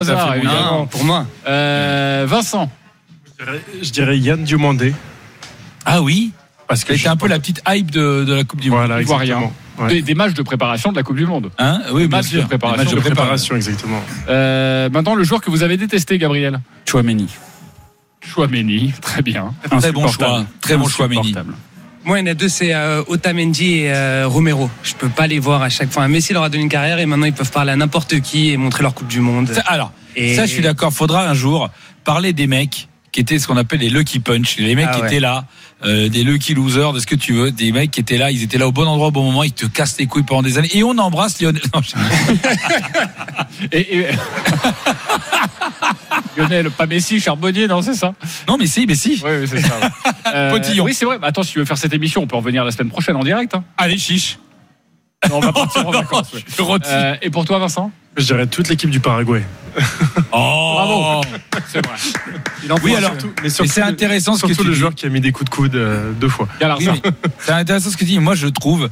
Hazard, évidemment. Pour moi. Vincent. Je dirais Yann Diomandé. Ah oui. Parce que c'était un peu la petite hype de la Coupe du Monde. Voilà, exactement. Ouais. Des matchs de préparation de la Coupe du Monde. Hein, oui, bien matchs sûr. de préparation. Match de préparation, exactement. Maintenant, le joueur que vous avez détesté, Gabriel. Chouameni. Chouameni, très bien. Très bon choix. Très bon choix, Méni. Moi, il y en a deux, c'est Otamendi et Romero. Je peux pas les voir à chaque fois. Messi leur a donné une carrière et maintenant ils peuvent parler à n'importe qui et montrer leur Coupe du Monde. Ça, je suis d'accord. Faudra un jour parler des mecs qui étaient ce qu'on appelle les lucky punch, les mecs qui étaient là, des lucky losers, de ce que tu veux, des mecs qui étaient là, ils étaient là au bon endroit au bon moment, ils te cassent les couilles pendant des années. Et on embrasse Lionel. Non, Lionel, pas Messi, Charbonnier, non, c'est ça? Non, Messi. Oui, c'est ça. Potillon. Oui, c'est vrai. Attends, si tu veux faire cette émission, on peut en revenir la semaine prochaine en direct. Hein. Allez, chiche. Non, on va partir en vacances. Et pour toi, Vincent? Je dirais toute l'équipe du Paraguay. Bravo. C'est vrai. Oui, alors, mais c'est intéressant ce que tu dis. Surtout le joueur qui a mis des coups de coude 2 fois. Oui, c'est intéressant ce que tu dis. Moi, je trouve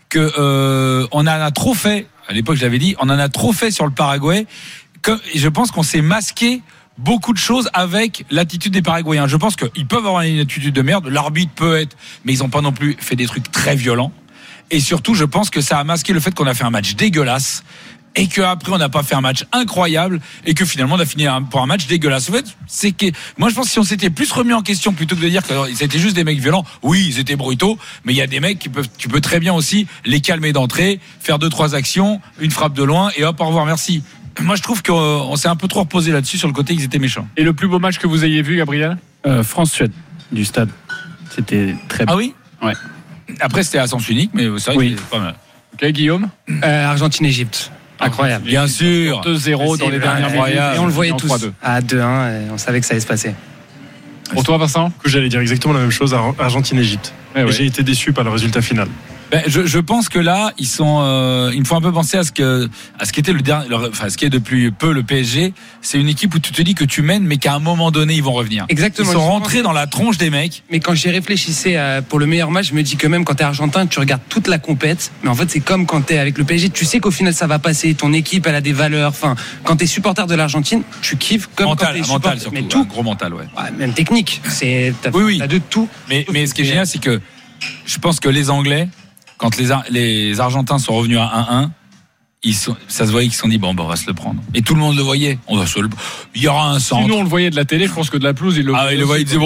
que on en a trop fait. À l'époque, je l'avais dit, on en a trop fait sur le Paraguay. Et je pense qu'on s'est masqué beaucoup de choses avec l'attitude des Paraguayens. Je pense qu'ils peuvent avoir une attitude de merde. L'arbitre peut être, mais ils n'ont pas non plus fait des trucs très violents. Et surtout, je pense que ça a masqué le fait qu'on a fait un match dégueulasse. Et qu'après on n'a pas fait un match incroyable et que finalement on a fini pour un match dégueulasse. En fait, c'est que moi je pense que si on s'était plus remis en question plutôt que de dire que c'était juste des mecs violents, oui ils étaient brutaux, mais il y a des mecs tu peux très bien aussi les calmer d'entrée, faire 2-3 actions, une frappe de loin et hop au revoir merci. Moi je trouve qu'on s'est un peu trop reposé là-dessus sur le côté qu'ils étaient méchants. Et le plus beau match que vous ayez vu, Gabriel? France-Suède du stade. C'était très beau. Ah oui? Ouais. Après c'était à sens unique, mais c'est vrai que c'était pas mal. Ok, Guillaume? Argentine-Égypte. Incroyable. Bien sûr. 2-0 dans les dernières minutes. Et on le voyait tous 3-2. à 2-1 et on savait que ça allait se passer. Pour toi, Vincent? Que j'allais dire exactement la même chose à Argentine-Égypte. Et j'ai été déçu par le résultat final. Je pense que là, ils me font un peu penser à ce qu'était le dernier, ce qui est depuis peu le PSG. C'est une équipe où tu te dis que tu mènes, mais qu'à un moment donné, ils vont revenir. Exactement. Ils sont rentrés dans la tronche des mecs. Mais quand j'y réfléchissais pour le meilleur match, je me dis que même quand t'es argentin, tu regardes toute la compète. Mais en fait, c'est comme quand t'es avec le PSG, tu sais qu'au final, ça va passer. Ton équipe, elle a des valeurs. Enfin, quand t'es supporter de l'Argentine, tu kiffes comme quand t'es mental supporter. surtout. Mais tout. Gros mental, ouais. Même technique. T'as de tout. Mais ce qui est génial, c'est que je pense que les Anglais, quand les Argentins sont revenus à 1-1, ça se voyait qu'ils se sont dit on va se le prendre. Et tout le monde le voyait. Il y aura un centre. Sinon on le voyait de la télé, je pense que de la pelouse il le voyait. Il disait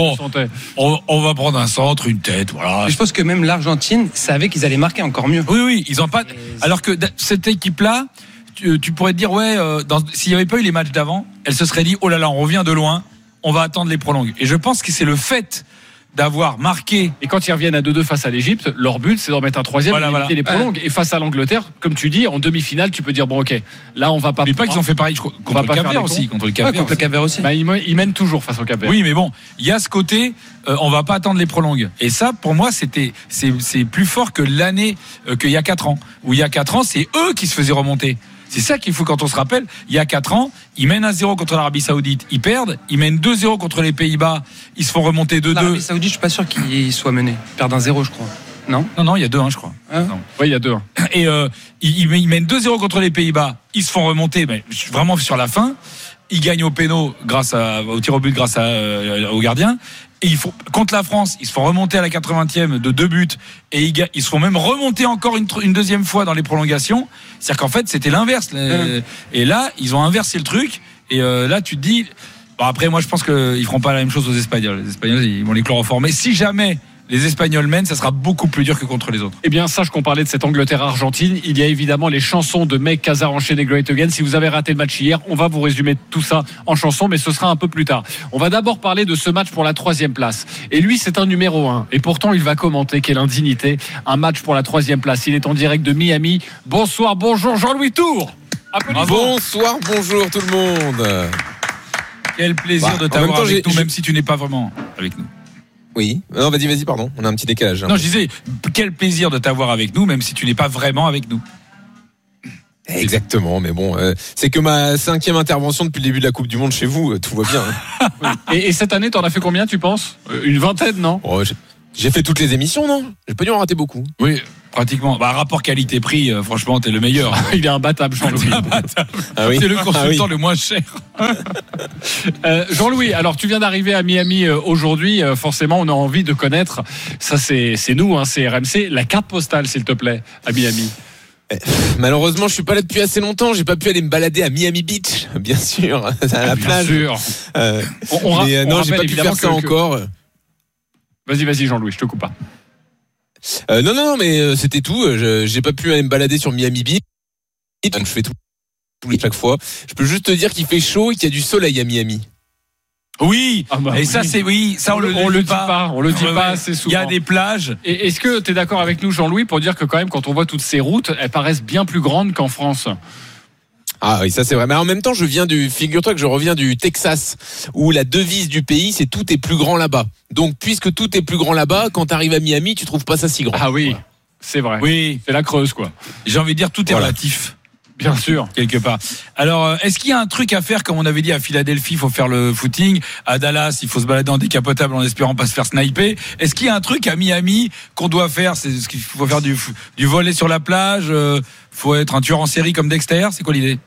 on va prendre un centre, une tête, voilà. Et je pense que même l'Argentine savait qu'ils allaient marquer encore mieux. Oui, ils ont pas. Alors que cette équipe-là, tu pourrais te dire s'il n'y avait pas eu les matchs d'avant, elle se serait dit oh là là, on revient de loin, on va attendre les prolongues. Et je pense que c'est le fait d'avoir marqué. Et quand ils reviennent à 2-2 face à l'Égypte, leur but c'est d'en mettre un troisième et d'éviter les prolongues. Et face à l'Angleterre, comme tu dis, en demi-finale, tu peux dire bon ok, là on va pas. Mais pas qu'ils ont fait pareil contre le Cap-Vert aussi. Contre le Cap-Vert aussi. Ils mènent toujours face au Cap-Vert. Oui, mais bon, il y a ce côté, on va pas attendre les prolongues. Et ça, pour moi, c'est plus fort que l'année qu'il y a 4 ans. Où il y a 4 ans, c'est eux qui se faisaient remonter. C'est ça qu'il faut quand on se rappelle. Il y a 4 ans, ils mènent 1-0 contre l'Arabie Saoudite, ils perdent. Ils mènent 2-0 contre les Pays-Bas, ils se font remonter 2-2. L'Arabie Saoudite, je suis pas sûr qu'ils soient menés. Ils perdent 1-0, je crois. Non, il y a 2-1, je crois. Oui, il y a 2-1. Et ils mènent 2-0 contre les Pays-Bas, ils se font remonter, mais vraiment sur la fin. Ils gagnent au péno au tir au but grâce au gardien. Et contre la France, ils se font remonter à la 80e de 2 buts et ils se font même remonter encore une deuxième fois dans les prolongations. C'est-à-dire qu'en fait, c'était l'inverse. Et là, ils ont inversé le truc. Et là, tu te dis... après, moi, je pense qu'ils feront pas la même chose aux Espagnols. Les Espagnols, ils vont les chloroformer. Si jamais les Espagnols mènent, ça sera beaucoup plus dur que contre les autres. Eh bien, sache qu'on parlait de cette Angleterre-Argentine. Il y a évidemment les chansons de Meg Hazard enchaînées Great Again. Si vous avez raté le match hier, on va vous résumer tout ça en chansons, mais ce sera un peu plus tard. On va d'abord parler de ce match pour la 3e place. Et lui, c'est un numéro 1. Et pourtant, il va commenter, quelle indignité, un match pour la 3e place. Il est en direct de Miami. Bonsoir, bonjour Jean-Louis Tour. Bonsoir, bonjour tout le monde. Quel plaisir de t'avoir avec nous, même si tu n'es pas vraiment avec nous. Oui, non, vas-y, pardon, on a un petit décalage. Non, je disais, quel plaisir de t'avoir avec nous, même si tu n'es pas vraiment avec nous. Exactement, mais bon, c'est que ma 5e intervention depuis le début de la Coupe du Monde chez vous, tout va bien. Hein. Et cette année, t'en as fait combien, tu penses? Une vingtaine, non? J'ai fait toutes les émissions, non? J'ai pas dû en rater beaucoup. Oui. Pratiquement. Rapport qualité-prix, franchement, t'es le meilleur. Il est imbattable, Jean-Louis. C'est le consultant le moins cher. Jean-Louis, alors tu viens d'arriver à Miami aujourd'hui. Forcément, on a envie de connaître, ça c'est nous, c'est RMC, la carte postale, s'il te plaît, à Miami. Malheureusement, je suis pas là depuis assez longtemps. J'ai pas pu aller me balader à Miami Beach, bien sûr, à la plage. Bien sûr. Non, j'ai pas pu faire ça encore. Vas-y, Jean-Louis, je te coupe pas. Non, mais c'était tout. J'ai pas pu aller me balader sur Miami Beach. Donc je fais tout chaque fois. Je peux juste te dire qu'il fait chaud et qu'il y a du soleil à Miami. Oui, et ça c'est ça on le dit pas. On le dit pas assez souvent. Il y a des plages. Et est-ce que tu es d'accord avec nous, Jean-Louis, pour dire que quand même, quand on voit toutes ces routes, elles paraissent bien plus grandes qu'en France? Ah oui, ça c'est vrai. Mais en même temps, figure-toi que je reviens du Texas, où la devise du pays, c'est tout est plus grand là-bas. Donc, puisque tout est plus grand là-bas, quand t'arrives à Miami, tu trouves pas ça si grand. Ah oui, c'est vrai. Oui, c'est la Creuse, quoi. J'ai envie de dire tout est relatif. Bien sûr. Quelque part. Alors, est-ce qu'il y a un truc à faire, comme on avait dit à Philadelphie, il faut faire le footing. À Dallas, il faut se balader en décapotable en espérant pas se faire sniper. Est-ce qu'il y a un truc à Miami qu'on doit faire? C'est ce qu'il faut faire du volley sur la plage. Faut être un tueur en série comme Dexter. C'est quoi l'idée?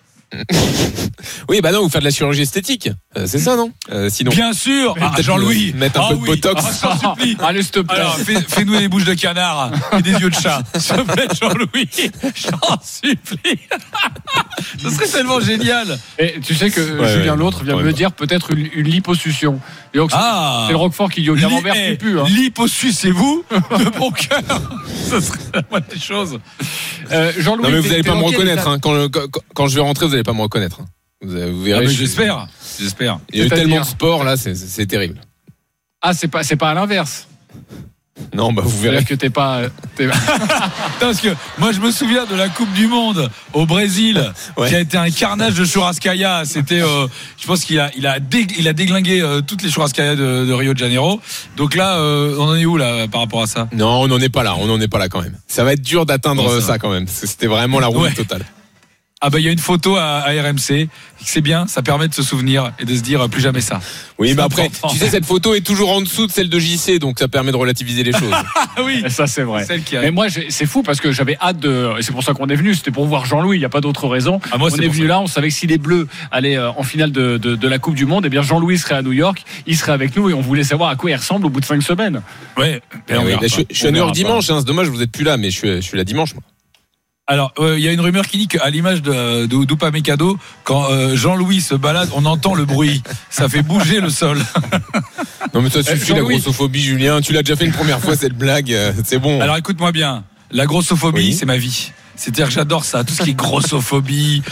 Oui, non, ou faire de la chirurgie esthétique. C'est ça, non? Sinon. Bien sûr. Jean-Louis. Mettre un peu de botox. Je t'en supplie. Allez, s'il te plaît. Alors, fais-nous des bouches de canard et des yeux de chat. S'il te plaît, Jean-Louis. Je t'en supplie. Ce serait tellement génial. Et tu sais que Julien l'autre vient de me dire peut-être une liposuction. Et donc, c'est le Roquefort qui dit au Camembert c'est plus. Liposucez-vous de bon cœur. Ce serait la moindre des choses. Jean-Louis. Non, mais vous n'allez pas me reconnaître. Quand je vais rentrer, vous n'allez pas me reconnaître. Vous verrez. J'espère. Il y a eu tellement de sport là, c'est terrible. Ah, c'est pas à l'inverse. Non, vous verrez que t'es pas. Parce que moi, je me souviens de la Coupe du Monde au Brésil, qui a été un carnage de churrascaïa. C'était, je pense qu'il a déglingué toutes les churrascaïas de Rio de Janeiro. Donc là, on en est où là par rapport à ça? Non, on n'en est pas là. Quand même. Ça va être dur d'atteindre ça quand même, parce que c'était vraiment la route totale. Ah il y a une photo à RMC, c'est bien, ça permet de se souvenir et de se dire plus jamais ça. Oui, mais après, tu sais, cette photo est toujours en dessous de celle de JC, donc ça permet de relativiser les choses. Oui, ça c'est vrai. Mais moi, c'est fou parce que j'avais hâte et c'est pour ça qu'on est venu, c'était pour voir Jean-Louis, il n'y a pas d'autre raison. On est venu là, on savait que si les Bleus allaient en finale de la Coupe du Monde, eh bien Jean-Louis serait à New York, il serait avec nous et on voulait savoir à quoi il ressemble au bout de 5 semaines. Ouais. Je suis à New York dimanche, c'est dommage, vous n'êtes plus là, mais je suis là dimanche, moi. Alors, il y a une rumeur qui dit qu'à l'image d'Upamecano, quand Jean-Louis se balade, on entend le bruit. Ça fait bouger le sol. Non, mais ça suffit, la grossophobie, Julien. Tu l'as déjà fait une première fois, cette blague. C'est bon. Alors, écoute-moi bien. La grossophobie, c'est ma vie. C'est-à-dire que j'adore ça, tout ce qui est grossophobie,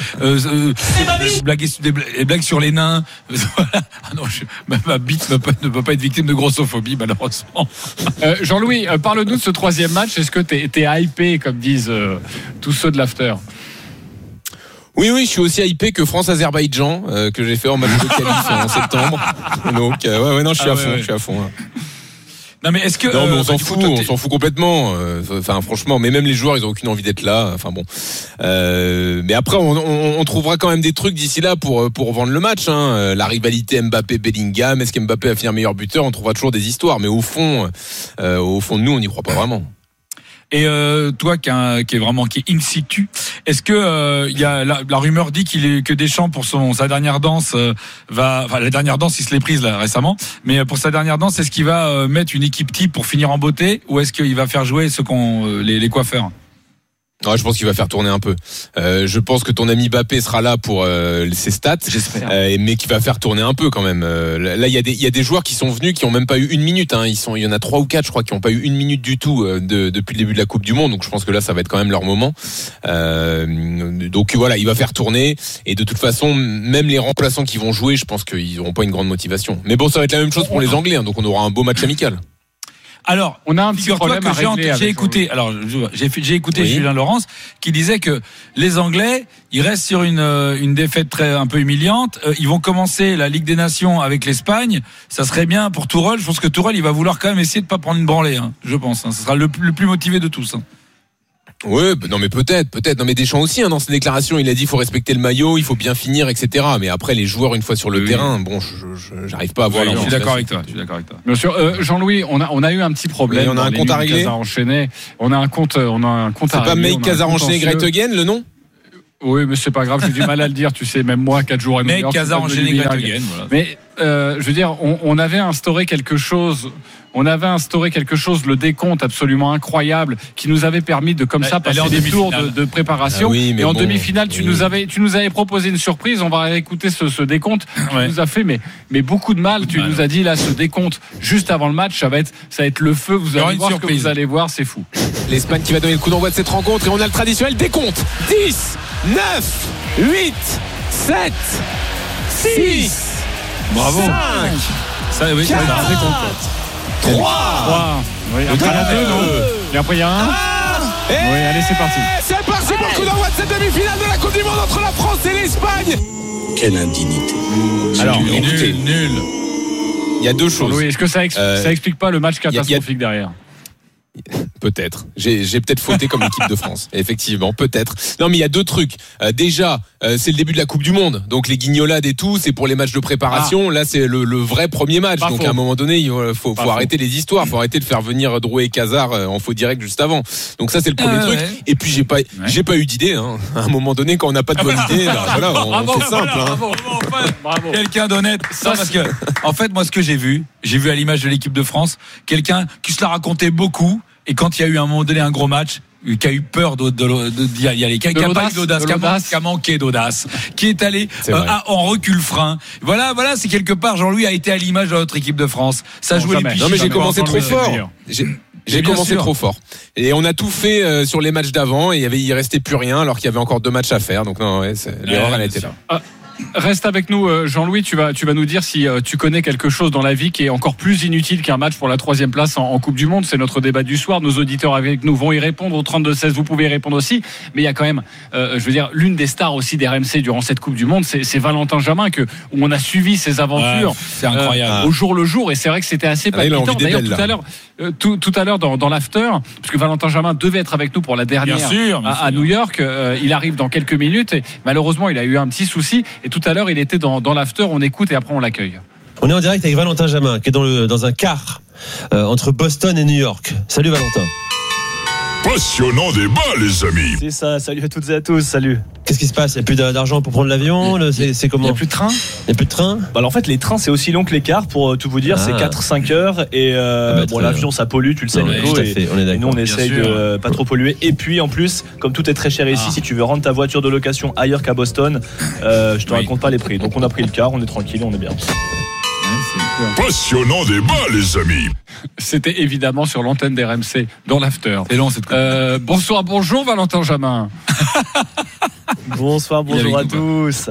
blagues sur les nains. Voilà. Ah non, ma bite ne peut pas être victime de grossophobie, malheureusement. Jean-Louis, parle-nous de ce troisième match. Est-ce que t'es hypé, comme disent tous ceux de l'after? Oui, je suis aussi hypé que France-Azerbaïdjan, que j'ai fait en match de qualif en septembre. Donc, non, je suis à fond. Ouais. Non, mais est-ce que non, mais on s'en fout complètement. Enfin, franchement, mais même les joueurs, ils ont aucune envie d'être là. Enfin bon. Mais après, on trouvera quand même des trucs d'ici là pour vendre le match. La rivalité Mbappé-Bellingham, est-ce qu'Mbappé va finir meilleur buteur? On trouvera toujours des histoires, mais au fond de nous, on n'y croit pas vraiment. Et toi qui est in situ, est-ce que il y a la rumeur dit que Deschamps pour sa dernière danse la dernière danse il se l'est prise là récemment, mais pour sa dernière danse, est-ce qu'il va mettre une équipe type pour finir en beauté ou est-ce qu'il va faire jouer les coiffeurs? Ouais, je pense qu'il va faire tourner un peu. Je pense que ton ami Mbappé sera là pour ses stats, j'espère. Mais qui va faire tourner un peu quand même. Là, il y a des joueurs qui sont venus qui ont même pas eu une minute. Il y en a 3 ou 4, je crois, qui ont pas eu une minute du tout depuis le début de la Coupe du Monde. Donc je pense que là, ça va être quand même leur moment. Donc voilà, il va faire tourner. Et de toute façon, même les remplaçants qui vont jouer, je pense qu'ils auront pas une grande motivation. Mais bon, ça va être la même chose pour les Anglais. Donc on aura un beau match amical. Alors, on a un petit problème à régler. J'ai écouté Julien Laurence qui disait que les Anglais, ils restent sur une défaite un peu humiliante. Ils vont commencer la Ligue des Nations avec l'Espagne. Ça serait bien pour Tourelle. Je pense que Tourelle, il va vouloir quand même essayer de pas prendre une branlée. Je pense. Ce sera le plus motivé de tous. Ouais, non mais peut-être. Non mais Deschamps aussi, dans ses déclarations, il a dit il faut respecter le maillot, il faut bien finir, etc. Mais après les joueurs une fois sur le terrain, bon, j'arrive pas à voir. Je suis d'accord avec toi. Bien sûr, Jean-Louis, on a eu un petit problème. On a un compte à régler. On a un compte à régler. C'est pas Make Hazard enchaîné Great Again le nom? Oui, mais c'est pas grave, j'ai du mal à le dire, tu sais, même moi, 4 jours et demi. Make Hazard enchaîné Great Again. Mais je veux dire, on avait instauré quelque chose. Le décompte absolument incroyable qui nous avait permis de comme ça passer des tours de préparation. Ah oui, et en demi-finale, tu nous avais proposé une surprise. On va écouter ce décompte qui nous a fait mais beaucoup de mal. Tu nous as dit là, ce décompte juste avant le match, ça va être le feu. Vous allez voir ce que vous allez voir, c'est fou. L'Espagne qui va donner le coup d'envoi de cette rencontre et on a le traditionnel décompte. 10, 9, 8, 7, 6. Bravo. 5, ça, oui, 4, 3. Oui, après il y a 2, non? Et après il y a 1. Oui, allez, c'est parti. C'est parti pour le coup d'envoi de cette demi-finale de la Coupe du Monde entre la France et l'Espagne. Quelle indignité. Alors, écoutez, nul. Il y a deux choses. Oui, est-ce que ça explique pas le match catastrophique derrière? Peut-être. J'ai peut-être fauté comme l'équipe de France. Effectivement, peut-être. Non, mais il y a deux trucs. Déjà, c'est le début de la Coupe du Monde. Donc les guignolades et tout, c'est pour les matchs de préparation. Là, c'est le vrai premier match. Pas donc faux. à un moment donné, il faut arrêter les histoires. Faut arrêter de faire venir Drouet et Cazard en faux direct juste avant. Donc ça, c'est le premier truc. Ouais. Et puis j'ai pas eu d'idée. À un moment donné, quand on n'a pas de bonne idée, voilà, on fait simple. Bravo. Quelqu'un d'honnête. Ça, parce que, en fait, moi, ce que j'ai vu à l'image de l'équipe de France, quelqu'un qui se l'a raconté beaucoup, et quand il y a eu à un moment donné un gros match, qui a eu peur d'y aller, qui a pas eu d'audace, qui a manqué d'audace, qui est allé en recul frein. Voilà, c'est quelque part, Jean-Louis a été à l'image de notre équipe de France. Ça jouait les pichies. Non, mais j'ai commencé trop fort. J'ai commencé trop fort. Et on a tout fait sur les matchs d'avant, et il restait plus rien, alors qu'il y avait encore 2 matchs à faire. Donc non, l'erreur, elle a été là. Reste avec nous, Jean-Louis. Tu vas nous dire si tu connais quelque chose dans la vie qui est encore plus inutile qu'un match pour la 3e place en Coupe du Monde. C'est notre débat du soir. Nos auditeurs avec nous vont y répondre au 32-16. Vous pouvez y répondre aussi. Mais il y a quand même, je veux dire, l'une des stars aussi d'RMC durant cette Coupe du Monde, c'est Valentin Jamin, où on a suivi ses aventures. C'est incroyable. Au jour le jour. Et c'est vrai que c'était assez palpitant. D'ailleurs, tout à l'heure dans l'after, parce que Valentin Jamin devait être avec nous pour la dernière à New York. Il arrive dans quelques minutes et malheureusement, il a eu un petit souci. Et tout à l'heure, il était dans l'after, on écoute et après on l'accueille. On est en direct avec Valentin Jamin, qui est dans un car entre Boston et New York. Salut Valentin. Passionnant débat, les amis. C'est ça, salut à toutes et à tous, salut. Qu'est-ce qui se passe? Il n'y a plus d'argent pour prendre l'avion? C'est comment? Il n'y a plus de train? Il n'y a plus de train? Alors en fait, les trains, c'est aussi long que les cars, pour tout vous dire. C'est 4-5 heures. Et l'avion, ça pollue, tu le sais, Nico. Et nous, on essaye de pas trop polluer. Et puis, en plus, comme tout est très cher ici, si tu veux rendre ta voiture de location ailleurs qu'à Boston, je te raconte pas les prix. Donc on a pris le car, on est tranquille, on est bien. Passionnant débat, les amis. C'était évidemment sur l'antenne d'RMC dans l'after. C'est long cette bonjour Valentin Jamin. Bonsoir à tous.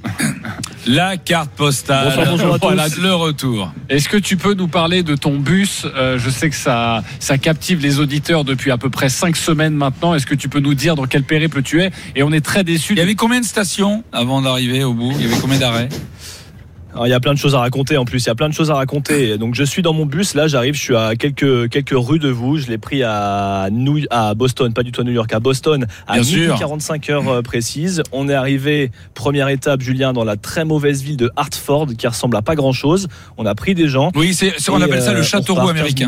La carte postale. Bonjour à tous. Voilà le retour. Est-ce que tu peux nous parler de ton bus? Je sais que ça captive les auditeurs depuis à peu près 5 semaines maintenant. Est-ce que tu peux nous dire dans quel périple tu es? Et on est très déçus. Il y avait combien de stations avant d'arriver au bout? Il y avait combien d'arrêts? Alors, il y a plein de choses à raconter en plus, il y a plein de choses à raconter. Donc je suis dans mon bus, là j'arrive, je suis à quelques rues de vous, je l'ai pris à Boston, pas du tout à New York, à Boston, à 45 heures précises. On est arrivé, première étape Julien, dans la très mauvaise ville de Hartford qui ressemble à pas grand chose. On a pris des gens. Oui, on appelle ça le Châteauroux américain.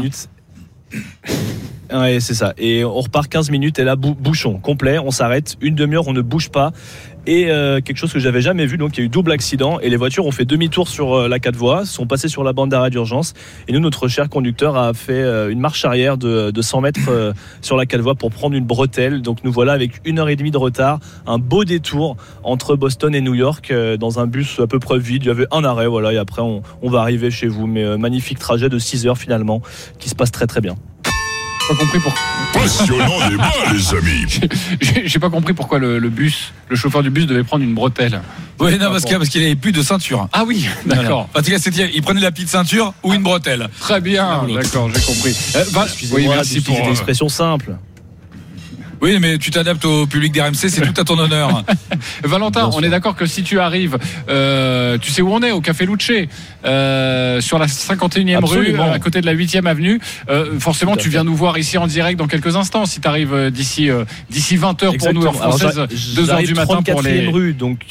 Ouais, c'est ça. Et on repart 15 minutes et là, bouchon complet, on s'arrête, une demi-heure, on ne bouge pas. Et quelque chose que j'avais jamais vu, donc il y a eu double accident et les voitures ont fait demi-tour sur la 4 voies, sont passées sur la bande d'arrêt d'urgence et nous, notre cher conducteur a fait une marche arrière de 100 mètres sur la 4 voies pour prendre une bretelle. Donc nous voilà avec 1h30 de retard, un beau détour entre Boston et New York dans un bus à peu près vide. Il y avait un arrêt, voilà, et après on va arriver chez vous. Mais magnifique trajet de 6 heures finalement qui se passe très très bien. Pas compris pourquoi. Passionnant débat, les amis. J'ai pas compris pourquoi le chauffeur du bus devait prendre une bretelle. Oui, non, parce qu'il avait plus de ceinture. Ah oui, d'accord. Voilà. Il prenait la petite ceinture ou une bretelle. Très bien, d'accord, j'ai compris. Excusez-moi, merci pour l'expression simple. Oui, mais tu t'adaptes au public d'RMC, c'est tout à ton honneur. Valentin, on est d'accord que si tu arrives, tu sais où on est, au Café Luce, sur la 51e rue, à côté de la 8e avenue. Forcément, tu viens nous voir ici en direct dans quelques instants. Si tu arrives d'ici 20h pour nous, heure française, 2h du matin pour les... 34e rue, donc...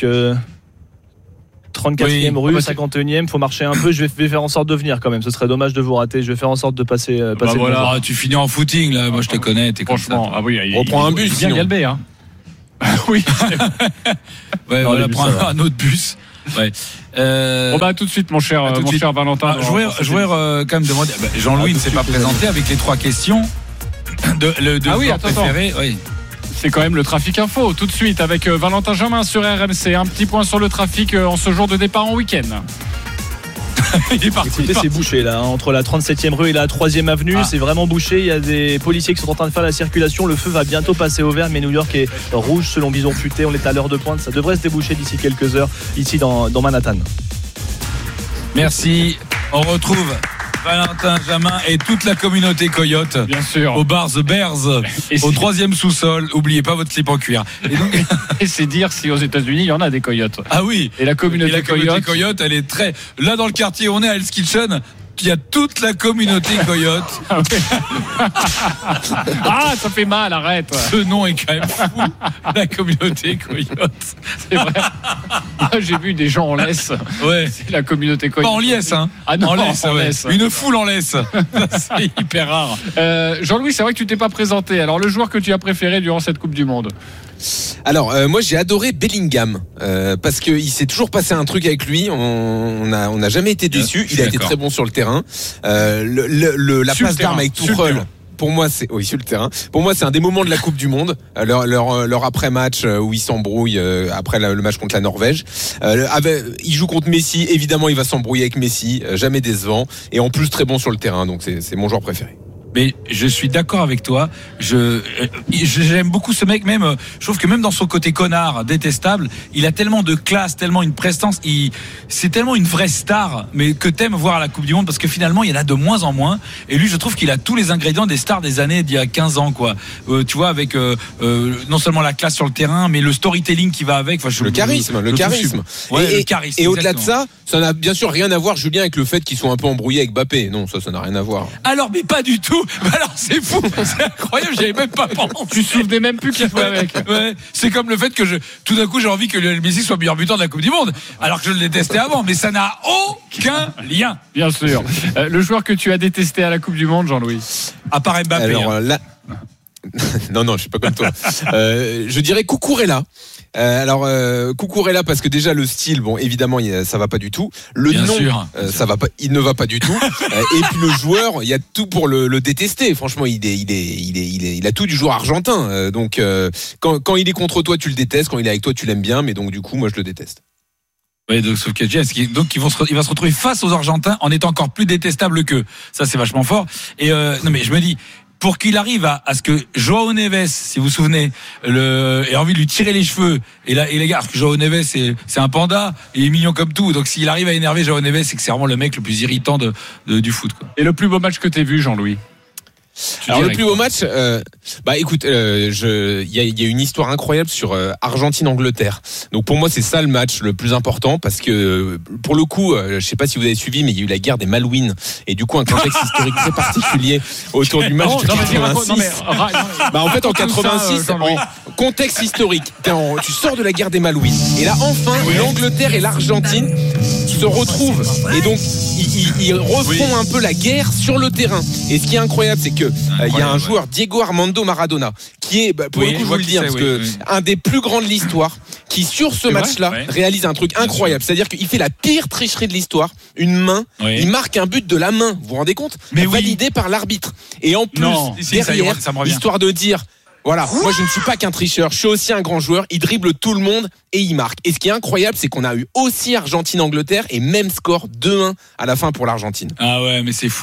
34e rue, 51e, faut marcher un peu. Je vais faire en sorte de venir quand même. Ce serait dommage de vous rater. Je vais faire en sorte de passer. Voilà, tu finis en footing là. Moi, je te connais. T'es franchement. Ah oui, on prend un bus. Bien galbé, hein. Oui. Ouais, non, voilà, prends un autre bus. Ouais. Bon bah tout de suite, mon cher Valentin. Je voudrais quand même demander. Jean-Louis ne s'est pas présenté avec les 3 questions de joueurs préférés. Oui. C'est quand même le trafic info tout de suite avec Valentin Jamin sur RMC. Un petit point sur le trafic en ce jour de départ en week-end. Il est parti. Écoutez, c'est bouché là, entre la 37e rue et la 3e avenue, c'est vraiment bouché. Il y a des policiers qui sont en train de faire la circulation. Le feu va bientôt passer au vert, mais New York est rouge selon Bison Futé. On est à l'heure de pointe, ça devrait se déboucher d'ici quelques heures ici dans Manhattan. Merci. On retrouve Valentin Jamin et toute la communauté Coyote. Bien sûr. Au bar The Bears, au 3e sous-sol. Oubliez pas votre slip en cuir. Et, donc... et c'est dire si aux États-Unis il y en a des coyotes. Ah oui. Et la communauté Coyote, elle est très. Là dans le quartier où on est à Hell's Kitchen, il y a toute la communauté Coyote. Ah, ça fait mal, arrête. Ce nom est quand même fou. La communauté Coyote. C'est vrai. Moi, j'ai vu des gens en laisse. Ouais. C'est la communauté Coyote. Pas en liesse, hein. Ah non, en laisse. Une foule en laisse. C'est hyper rare. Jean-Louis, c'est vrai que tu t'es pas présenté. Alors, le joueur que tu as préféré durant cette Coupe du Monde? Alors moi j'ai adoré Bellingham parce que il s'est toujours passé un truc avec lui. On n'a jamais été déçu. Il a été très bon sur le terrain. La passe d'armes avec Tuchel. Pour moi, sur le terrain. Pour moi, c'est un des moments de la Coupe du Monde. Leur après-match où ils s'embrouillent après le match contre la Norvège. Il joue contre Messi. Évidemment, il va s'embrouiller avec Messi. Jamais décevant. Et en plus, très bon sur le terrain. Donc, c'est mon joueur préféré. Mais je suis d'accord avec toi. J'aime beaucoup ce mec. Même, je trouve que même dans son côté connard, détestable, il a tellement de classe, tellement une prestance. C'est tellement une vraie star, mais que t'aimes voir à la Coupe du Monde parce que finalement, il y en a de moins en moins. Et lui, je trouve qu'il a tous les ingrédients des stars des années d'il y a 15 ans, quoi. Tu vois, avec non seulement la classe sur le terrain, mais le storytelling qui va avec. Enfin, le charisme. Ouais, le charisme. Et au-delà de ça n'a bien sûr rien à voir, Julien, avec le fait qu'ils soient un peu embrouillés avec Mbappé. Non, ça n'a rien à voir. Alors, mais pas du tout. Alors c'est fou, c'est incroyable, j'avais même pas pensé. Tu te souvenais même plus qu'il jouait avec. Ouais, c'est comme le fait que tout d'un coup j'ai envie que Lionel Messi soit meilleur buteur de la Coupe du Monde, alors que je le détestais avant, mais ça n'a aucun lien. Bien sûr. Le joueur que tu as détesté à la Coupe du Monde, Jean-Louis? À part Mbappé. Alors là... non, je suis pas comme toi. Je dirais Cucurella. Cucurella parce que déjà le style, bon évidemment ça va pas du tout. Le bien nom, sûr. Ça va pas, il ne va pas du tout. Et puis le joueur, il y a tout pour le détester. Franchement, il a tout du joueur argentin. Donc quand il est contre toi, tu le détestes. Quand il est avec toi, tu l'aimes bien. Mais donc du coup, moi je le déteste. Oui, donc sauf que il va se retrouver face aux Argentins en étant encore plus détestable qu'eux. Ça c'est vachement fort. Et non mais je me dis. Pour qu'il arrive à ce que Joao Neves, si vous vous souvenez, ait envie de lui tirer les cheveux, et les gars, parce que Joao Neves c'est un panda, il est mignon comme tout, donc s'il arrive à énerver Joao Neves, c'est que c'est vraiment le mec le plus irritant du foot, quoi. Et le plus beau match que t'aies vu, Jean-Louis? Alors le plus beau match, écoute, il y a une histoire incroyable sur Argentine-Angleterre. Donc pour moi c'est ça le match le plus important parce que pour le coup, je sais pas si vous avez suivi, mais il y a eu la guerre des Malouines et du coup un contexte historique très particulier autour du match de 86. En fait en 86, en contexte historique, tu sors de la guerre des Malouines et là enfin l'Angleterre et l'Argentine se retrouvent et donc ils refont un peu la guerre sur le terrain. Et ce qui est incroyable, c'est que il y a un joueur, Diego Armando Maradona, qui est pour le coup je vous le dis parce que un des plus grands de l'histoire, qui sur ce match-là réalise un truc incroyable. C'est-à-dire qu'il fait la pire tricherie de l'histoire, une main, il marque un but de la main, vous vous rendez compte, validé par l'arbitre. Et en plus derrière, histoire de dire voilà, moi je ne suis pas qu'un tricheur, je suis aussi un grand joueur, il dribble tout le monde et il marque. Et ce qui est incroyable, c'est qu'on a eu aussi Argentine-Angleterre et même score 2-1 à la fin pour l'Argentine. Ah ouais, mais c'est fou.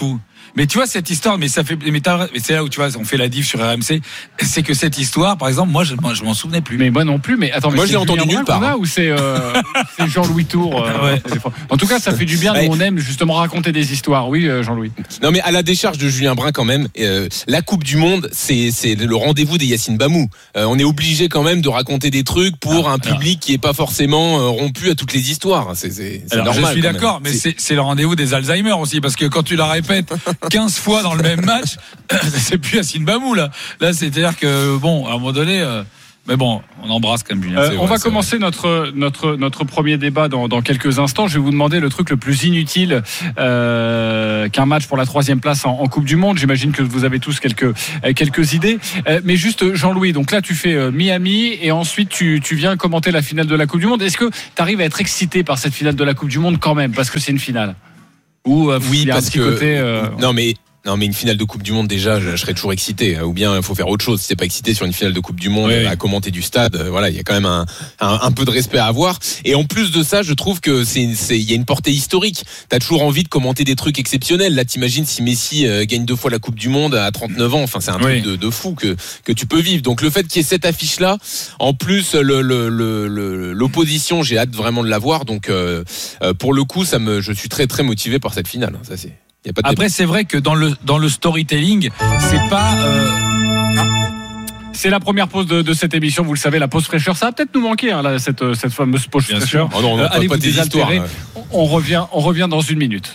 Mais tu vois cette histoire, mais c'est là où tu vois, on fait la diff sur RMC, c'est que cette histoire, par exemple, moi je m'en souvenais plus. Mais moi non plus. Mais attends, moi je l'ai entendu nulle part. Ou c'est Jean-Louis Tour. Ouais. En tout cas, ça fait du bien. Nous, on aime justement raconter des histoires. Oui, Jean-Louis. Non, mais à la décharge de Julien Brun quand même, la Coupe du Monde, c'est le rendez-vous des Yacine Bamou. On est obligé quand même de raconter des trucs pour un public qui est pas forcément rompu à toutes les histoires. C'est normal. Je suis d'accord, mais c'est le rendez-vous des Alzheimer aussi, parce que quand tu la répètes 15 fois dans le même match, c'est plus Yacine Bamou là. Là, c'est-à-dire que bon, à un moment donné. Mais bon, on embrasse quand même Julien. On va commencer notre premier débat dans quelques instants. Je vais vous demander le truc le plus inutile qu'un match pour la 3e place en Coupe du Monde. J'imagine que vous avez tous quelques idées. Mais juste, Jean-Louis, donc là tu fais Miami et ensuite tu viens commenter la finale de la Coupe du Monde. Est-ce que tu arrives à être excité par cette finale de la Coupe du Monde quand même, parce que c'est une finale? Ou oui, parce que côté, Non mais une finale de Coupe du Monde, déjà je serais toujours excité, ou bien il faut faire autre chose si t'es pas excité sur une finale de Coupe du Monde, à commenter du stade. Voilà, il y a quand même un peu de respect à avoir, et en plus de ça je trouve que il y a une portée historique. T'as toujours envie de commenter des trucs exceptionnels. Là t'imagines si Messi gagne 2 fois la Coupe du Monde à 39 ans, enfin c'est un truc de fou que tu peux vivre. Donc le fait qu'il y ait cette affiche là, en plus l'opposition, j'ai hâte vraiment de la voir. Donc pour le coup je suis très très motivé par cette finale, ça c'est. Après, c'est vrai que dans le storytelling, c'est pas. C'est la première pause de cette émission, vous le savez, la pause fraîcheur. Ça va peut-être nous manquer, là, cette fameuse pause fraîcheur. Oh non, allez pas vous des histoires. On revient dans une minute.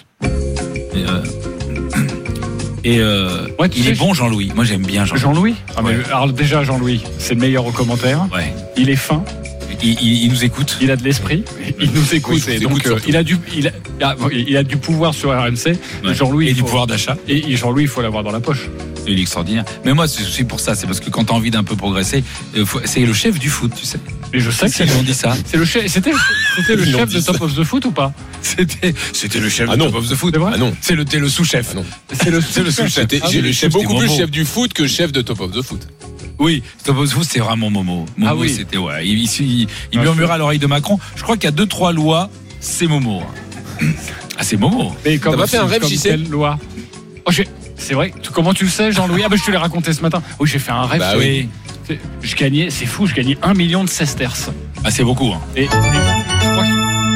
Il est bon, Jean-Louis. Moi, j'aime bien Jean-Louis. Alors déjà, Jean-Louis, c'est le meilleur au commentaire. Ouais. Il est fin. Il nous écoute. Il a de l'esprit. Il nous écoute. Oui, donc il a du pouvoir sur RMC. Ouais. Jean-Louis, et du pouvoir d'achat. Et Jean-Louis, il faut l'avoir dans la poche. Il est extraordinaire. Mais moi, c'est pour ça. C'est parce que quand t'as envie d'un peu progresser, c'est le chef du foot, tu sais. Mais je sais qu'ils ont dit ça. C'est le chef. C'était le chef de Top of the Foot ou pas? C'était le chef de Top of the Foot. C'est vrai? Ah non. C'est le sous-chef. Ah non. C'est le sous-chef. J'ai beaucoup plus chef du foot que chef de Top of the Foot. Oui, Top of the Foot, c'est vraiment Momo. Oui. C'était il murmurait à l'oreille de Macron. Je crois qu'il y a 2-3 lois, c'est Momo. Ah, c'est Momo. Mais t'as pas fait un rêve, JC? Quelle loi? C'est vrai. Comment tu le sais, Jean-Louis? Je te l'ai raconté ce matin. Oui, j'ai fait un rêve. Bah oui. Je gagnais, c'est fou, je gagnais 1 million de sesterces. Ah, c'est beaucoup. Et je crois que...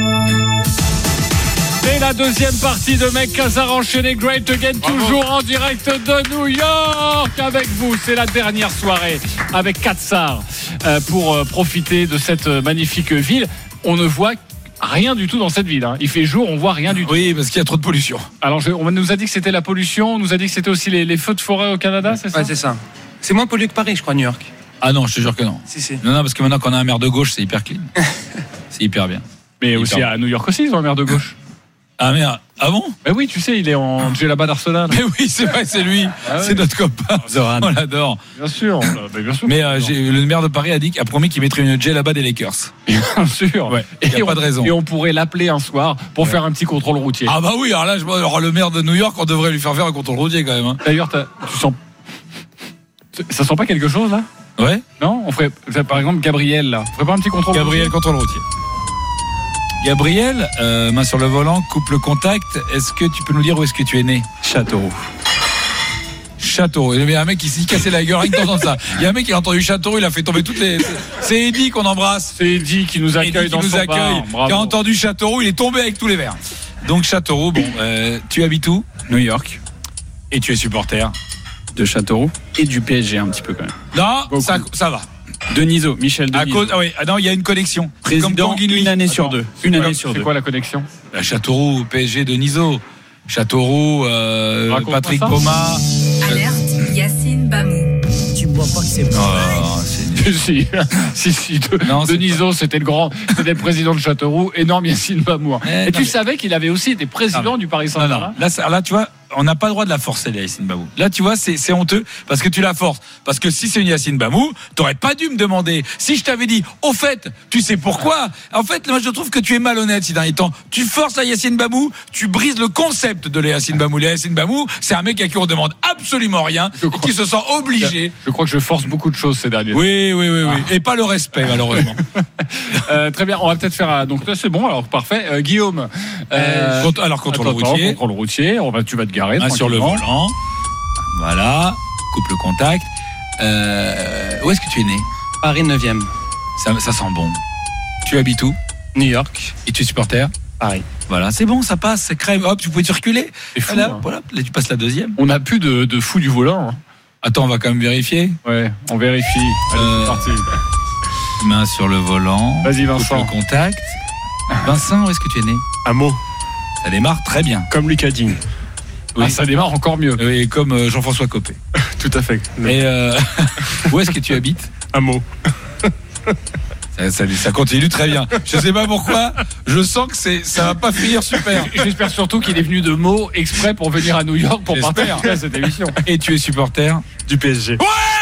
Et la deuxième partie de Mec Casar enchaîné Great Again, toujours en direct de New York avec vous. C'est la dernière soirée avec Katsar pour profiter de cette magnifique ville. On ne voit rien du tout dans cette ville. Il fait jour, on voit rien du tout. Oui, parce qu'il y a trop de pollution. Alors, on nous a dit que c'était la pollution, on nous a dit que c'était aussi les feux de forêt au Canada, c'est ça? Ouais, c'est ça. C'est moins pollué que Paris, je crois, New York. Ah non, je te jure que non. Si. Non, parce que maintenant qu'on a un maire de gauche, c'est hyper clean. C'est hyper bien. Mais aussi à New York aussi, ils ont un maire de gauche. Ah merde, ah bon? Ben oui, tu sais, il est en Djellaba d'Arsenal. Mais oui, c'est vrai, c'est lui. C'est notre copain. Zoran. On l'adore. Bien sûr. Mais le maire de Paris a promis qu'il mettrait une Djellaba des Lakers. Bien sûr. Ouais, il n'y a pas de raison. Et on pourrait l'appeler un soir pour faire un petit contrôle routier. Ah bah oui, alors là, le maire de New York, on devrait lui faire un contrôle routier quand même. D'ailleurs, tu sens... Ça sent pas quelque chose là? Ouais. Non, on ferait par exemple Gabriel là. On ferait pas un petit contrôle Gabriel, contrôle routier. Gabriel, main sur le volant, coupe le contact. Est-ce que tu peux nous dire où est-ce que tu es né? Châteauroux. Châteauroux. Il y a un mec qui s'est cassé la gueule rien que d'entendre ça. Il y a un mec qui a entendu Châteauroux, il a fait tomber toutes les... C'est Eddy qu'on embrasse. C'est Eddy qui nous accueille dans son bar. Qui a entendu Châteauroux, il est tombé avec tous les verres. Donc Châteauroux, bon, tu habites où? New York. Et tu es supporter de Châteauroux et du PSG un petit peu quand même. Non, ça va. Denisot, Michel Denisot. Non, il y a une connexion. Président, une année sur deux. Une année sur deux. C'est quoi la connexion? Châteauroux, PSG, Denisot. Châteauroux, Patrick Poma. Alerte, Yacine Bamou. Tu me vois pas que c'est Si. Denisot, c'était le président de Châteauroux, énorme Yacine Bamou. Et tu savais qu'il avait aussi été président du Paris Saint-Germain? Là, tu vois, on n'a pas le droit de la forcer, la Yacine Bamou. Là, tu vois, c'est honteux parce que tu la forces. Parce que si c'est une Yacine Bamou, t'aurais pas dû me demander. Si je t'avais dit, au fait, tu sais pourquoi? En fait, moi, je trouve que tu es malhonnête ces derniers temps. Tu forces la Yacine Bamou, tu brises le concept de la Yacine Bamou. La Yacine Bamou, c'est un mec à qui on demande absolument rien et qui se sent obligé. Je crois que je force beaucoup de choses ces derniers temps. Oui. Et pas le respect, malheureusement. Très bien, on va peut-être faire. Donc là, c'est bon, alors parfait. Guillaume. Contrôle routier. Contrôle routier. Tu vas te garer. garé. Main sur le volant. Voilà. Coupe le contact. Où est-ce que tu es né? Paris 9e. Ça sent bon. Tu habites où? New York. Et tu es supporter? Paris. Voilà, c'est bon, ça passe, c'est crème. Hop, tu pouvais circuler. C'est fou, voilà, voilà. Là, tu passes la deuxième. On n'a plus de fou du volant. Hein. Attends, on va quand même vérifier. Ouais, on vérifie. Allez, c'est parti. Main sur le volant. Vas-y, Vincent. Coupe le contact. Vincent, où est-ce que tu es né? À Meaux, Ça démarre très bien. comme Lucas Digne. Ah, ça démarre encore mieux. Et comme Jean-François Copé. Tout à fait. Et où est-ce que tu habites? À Meaux. Ça continue très bien. Je sais pas pourquoi. Je sens que ça va pas finir super. J'espère surtout qu'il est venu de Meaux exprès pour venir à New York pour participer à cette émission. Et tu es supporter Du PSG.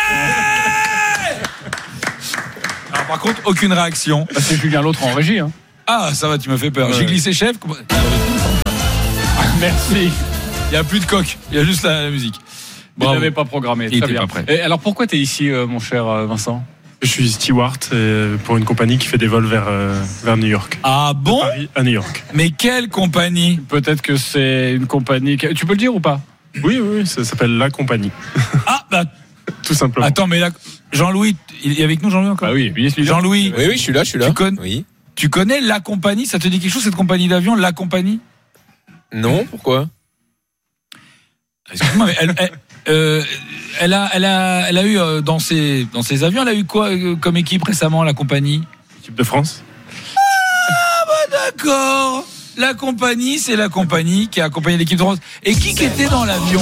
Alors, par contre, aucune réaction. Bah, c'est Julien L'autre en régie. Hein. Ah, ça va, tu m'as fait peur. Ouais. J'ai glissé chef. Merci. Il y a plus de coq. Il y a juste la musique. Il n'avait pas programmé. Il Très était bien. pas prêt. Et alors pourquoi tu es ici, mon cher Vincent? Je suis steward pour une compagnie qui fait des vols vers New York. Ah bon? Paris à New York. Mais quelle compagnie? Peut-être que c'est une compagnie. Tu peux le dire ou pas? Oui, ça s'appelle La Compagnie. Ah bah Tout simplement. attends, mais là, Jean-Louis, il est avec nous, Jean-Louis encore? Ah oui, Jean-Louis, Oui, je suis là. Oui. tu connais La Compagnie? Ça te dit quelque chose, cette compagnie d'avion, La Compagnie? Non, pourquoi? Excuse-moi, mais elle a eu dans ses avions, elle a eu quoi comme équipe récemment, La Compagnie? Équipe de France. D'accord. La Compagnie, c'est La Compagnie qui a accompagné l'équipe de France. Et qui était dans l'avion?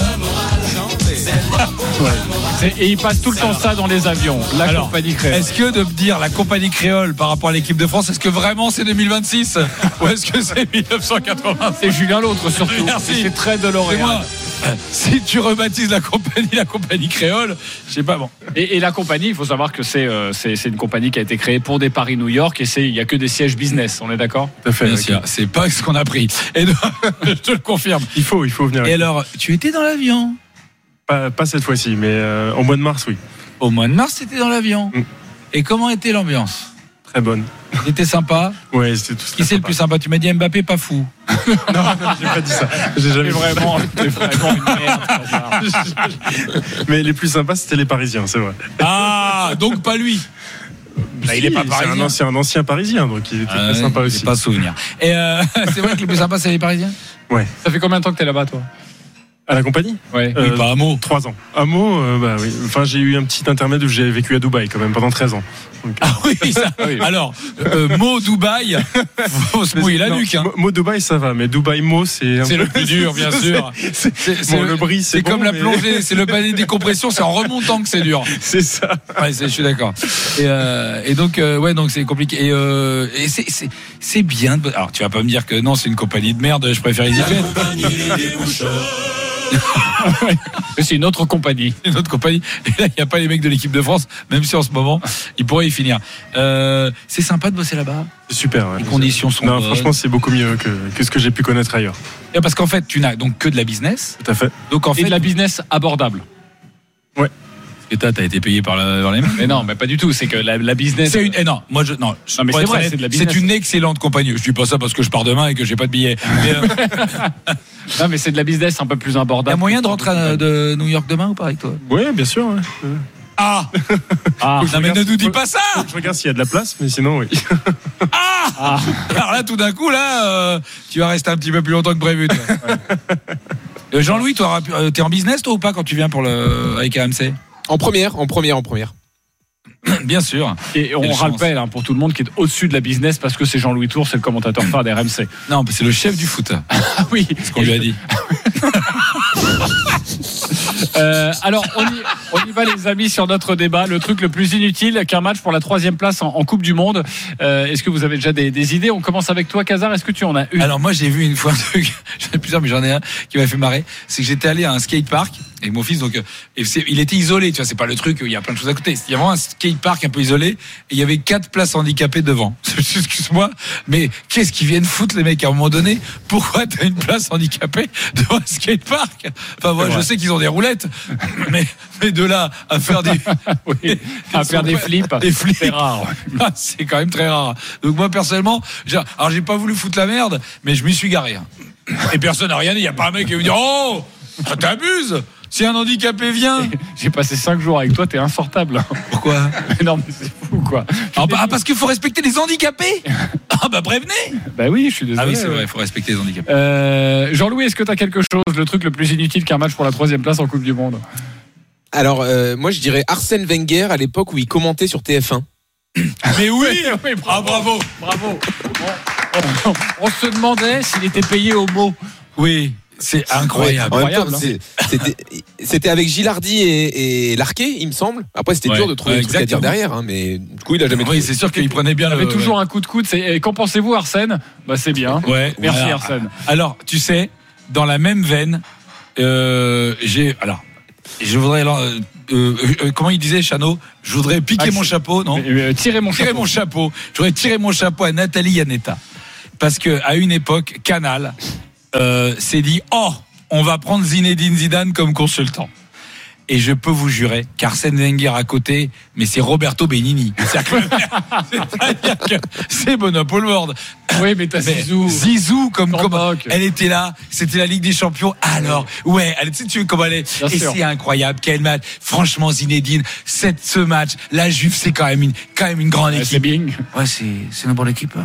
Et il passe tout le temps ça dans les avions. La compagnie créole. Est-ce que de me dire La Compagnie créole par rapport à l'équipe de France, est-ce que vraiment c'est 2026 ou est-ce que c'est 1980? C'est Julien L'autre surtout. Merci. C'est très de C'est l'Oréal. moi. Si tu rebaptises La Compagnie créole, je sais pas bon. Et la compagnie, il faut savoir que c'est une compagnie qui a été créée pour des Paris-New York et il y a que des sièges business. On est d'accord? Tout à fait. Bien sûr, c'est pas ce qu'on a pris. Et donc, je te le confirme. Il faut venir. Et alors, tu étais dans l'avion? Pas cette fois-ci, mais au mois de mars, oui. Au mois de mars, t'étais dans l'avion. Et comment était l'ambiance? Très bonne. C'était sympa? Ouais, c'était tout. Qui c'est le plus sympa? Tu m'as dit Mbappé, pas fou. Non, j'ai pas dit ça. J'ai jamais vraiment une merde. Mais les plus sympas, c'était les Parisiens, c'est vrai. Ah, donc pas lui. Bah, il est pas parisien. C'est un ancien Parisien, donc il était très sympa aussi. J'ai pas souvenir. Et c'est vrai que les plus sympas, c'est les Parisiens? Ouais. Ça fait combien de temps que t'es là-bas, toi? À la compagnie? Ouais. Oui, pas à Meaux. 3 ans. À Meaux, bah oui. Enfin, j'ai eu un petit intermède où j'ai vécu à Dubaï quand même pendant 13 ans. Donc, Ah oui, ça. Oui. Alors, Meaux, Dubaï, faut se mouiller la nuque. Hein. Meaux, Dubaï, ça va, mais Dubaï, Meaux, c'est le plus dur, bien sûr. Bon, le bris, c'est comme bon, la mais... plongée, c'est le panier de décompression, c'est en remontant que c'est dur. C'est ça. Ouais, je suis d'accord. Et donc, ouais, donc c'est compliqué. Et c'est bien. Alors, tu vas pas me dire que non, c'est une compagnie de merde. Je préfère EasyJet. C'est une autre compagnie. Une autre compagnie. Et là, il n'y a pas les mecs de l'équipe de France, même si en ce moment, ils pourraient y finir. C'est sympa de bosser là-bas. C'est super. Ouais. Les conditions sont non, bonnes. franchement, c'est beaucoup mieux que ce que j'ai pu connaître ailleurs. Et parce qu'en fait, tu n'as donc que de la business. Tout à fait. Donc en fait, Et de la business abordable. Ouais. Et t'as été payé par les mains. Mais non, mais pas du tout. C'est que la business. C'est une. Non, moi je. Non, mais c'est vrai, c'est de la business. C'est une excellente compagnie. Je dis pas ça parce que je pars demain et que j'ai pas de billet. Mais, non, mais c'est de la business un peu plus y a abordable. moyen de rentrer de New York demain ou pas avec toi? Oui, bien sûr. Ouais. Ah, Ah, non mais ne nous dis pas ça. Je regarde s'il y a de la place, mais sinon, oui. Ah, alors là, tout d'un coup, là, tu vas rester un petit peu plus longtemps que prévu. Toi. Ouais. Jean-Louis, toi, t'es en business toi ou pas quand tu viens avec RMC? En première. Bien sûr. Et on Quelle rappelle pour tout le monde qui est au-dessus de la business parce que c'est Jean-Louis Tour, c'est le commentateur phare d'RMC. Non, c'est le chef du foot. Ah oui, C'est ce qu'on lui a dit. Alors on y va les amis sur notre débat. Le truc le plus inutile qu'un match pour la 3e place en Coupe du Monde. Est-ce que vous avez déjà des idées? On commence avec toi, Casar. Est-ce que tu en as une? Alors moi j'ai vu une fois un truc, j'en ai plusieurs mais j'en ai un qui m'a fait marrer. C'est que j'étais allé à un skatepark avec mon fils, donc il était isolé, tu vois, c'est pas le truc où il y a plein de choses à côté. Il y a vraiment un skatepark un peu isolé et il y avait 4 places handicapées devant. Excuse-moi, mais qu'est-ce qu'ils viennent foutre les mecs à un moment donné? Pourquoi t'as une place handicapée devant un skatepark? Enfin moi je sais qu'ils ont des roulettes, mais de là à faire des à faire des flips, c'est rare. Ah, c'est quand même très rare. Donc moi personnellement, alors j'ai pas voulu foutre la merde, mais je m'y suis garé. Et personne n'a rien dit. Il y a pas un mec qui va me dire oh T'abuses. Si un handicapé vient. J'ai passé 5 jours avec toi, t'es insortable. Pourquoi? Non, mais c'est fou, quoi. Parce qu'il faut respecter les handicapés. Prévenez. Bah oui, je suis désolé. Ah oui, c'est vrai, il faut respecter les handicapés. Jean-Louis, est-ce que t'as quelque chose, le truc le plus inutile qu'un match pour la 3e place en Coupe du Monde? Alors, moi, je dirais Arsène Wenger à l'époque où il commentait sur TF1. Mais oui, bravo. On se demandait s'il était payé au mot. Oui. C'est incroyable. Ouais, en même temps, c'était avec Gilardi et Larquet, il me semble. Après, c'était dur de trouver des trucs à dire derrière, hein, mais du coup, il a jamais trouvé. Oui, c'est sûr qu'il prenait bien. Il avait toujours un coup de coude. Qu'en pensez-vous, Arsène? C'est bien. Ouais. Merci, Arsène. Alors, tu sais, dans la même veine, je voudrais. Comment il disait, Chano? Je voudrais piquer mon chapeau, non? Tirer mon chapeau. Je voudrais tirer mon chapeau à Nathalie Yanetta. Parce que à une époque, Canal s'est dit on va prendre Zinedine Zidane comme consultant. Et je peux vous jurer qu'Arsène Wenger à côté, mais c'est Roberto Benigni. C'est-à-dire que c'est Monopole World. Oui, mais t'as Zizou comme elle était là, c'était la Ligue des Champions. Alors, ouais, tu veux comment elle est. Bien sûr. C'est incroyable, quel match. Franchement, Zinedine, ce match, la Juve, c'est quand même une grande équipe. C'est bien. Ouais, c'est une bonne équipe.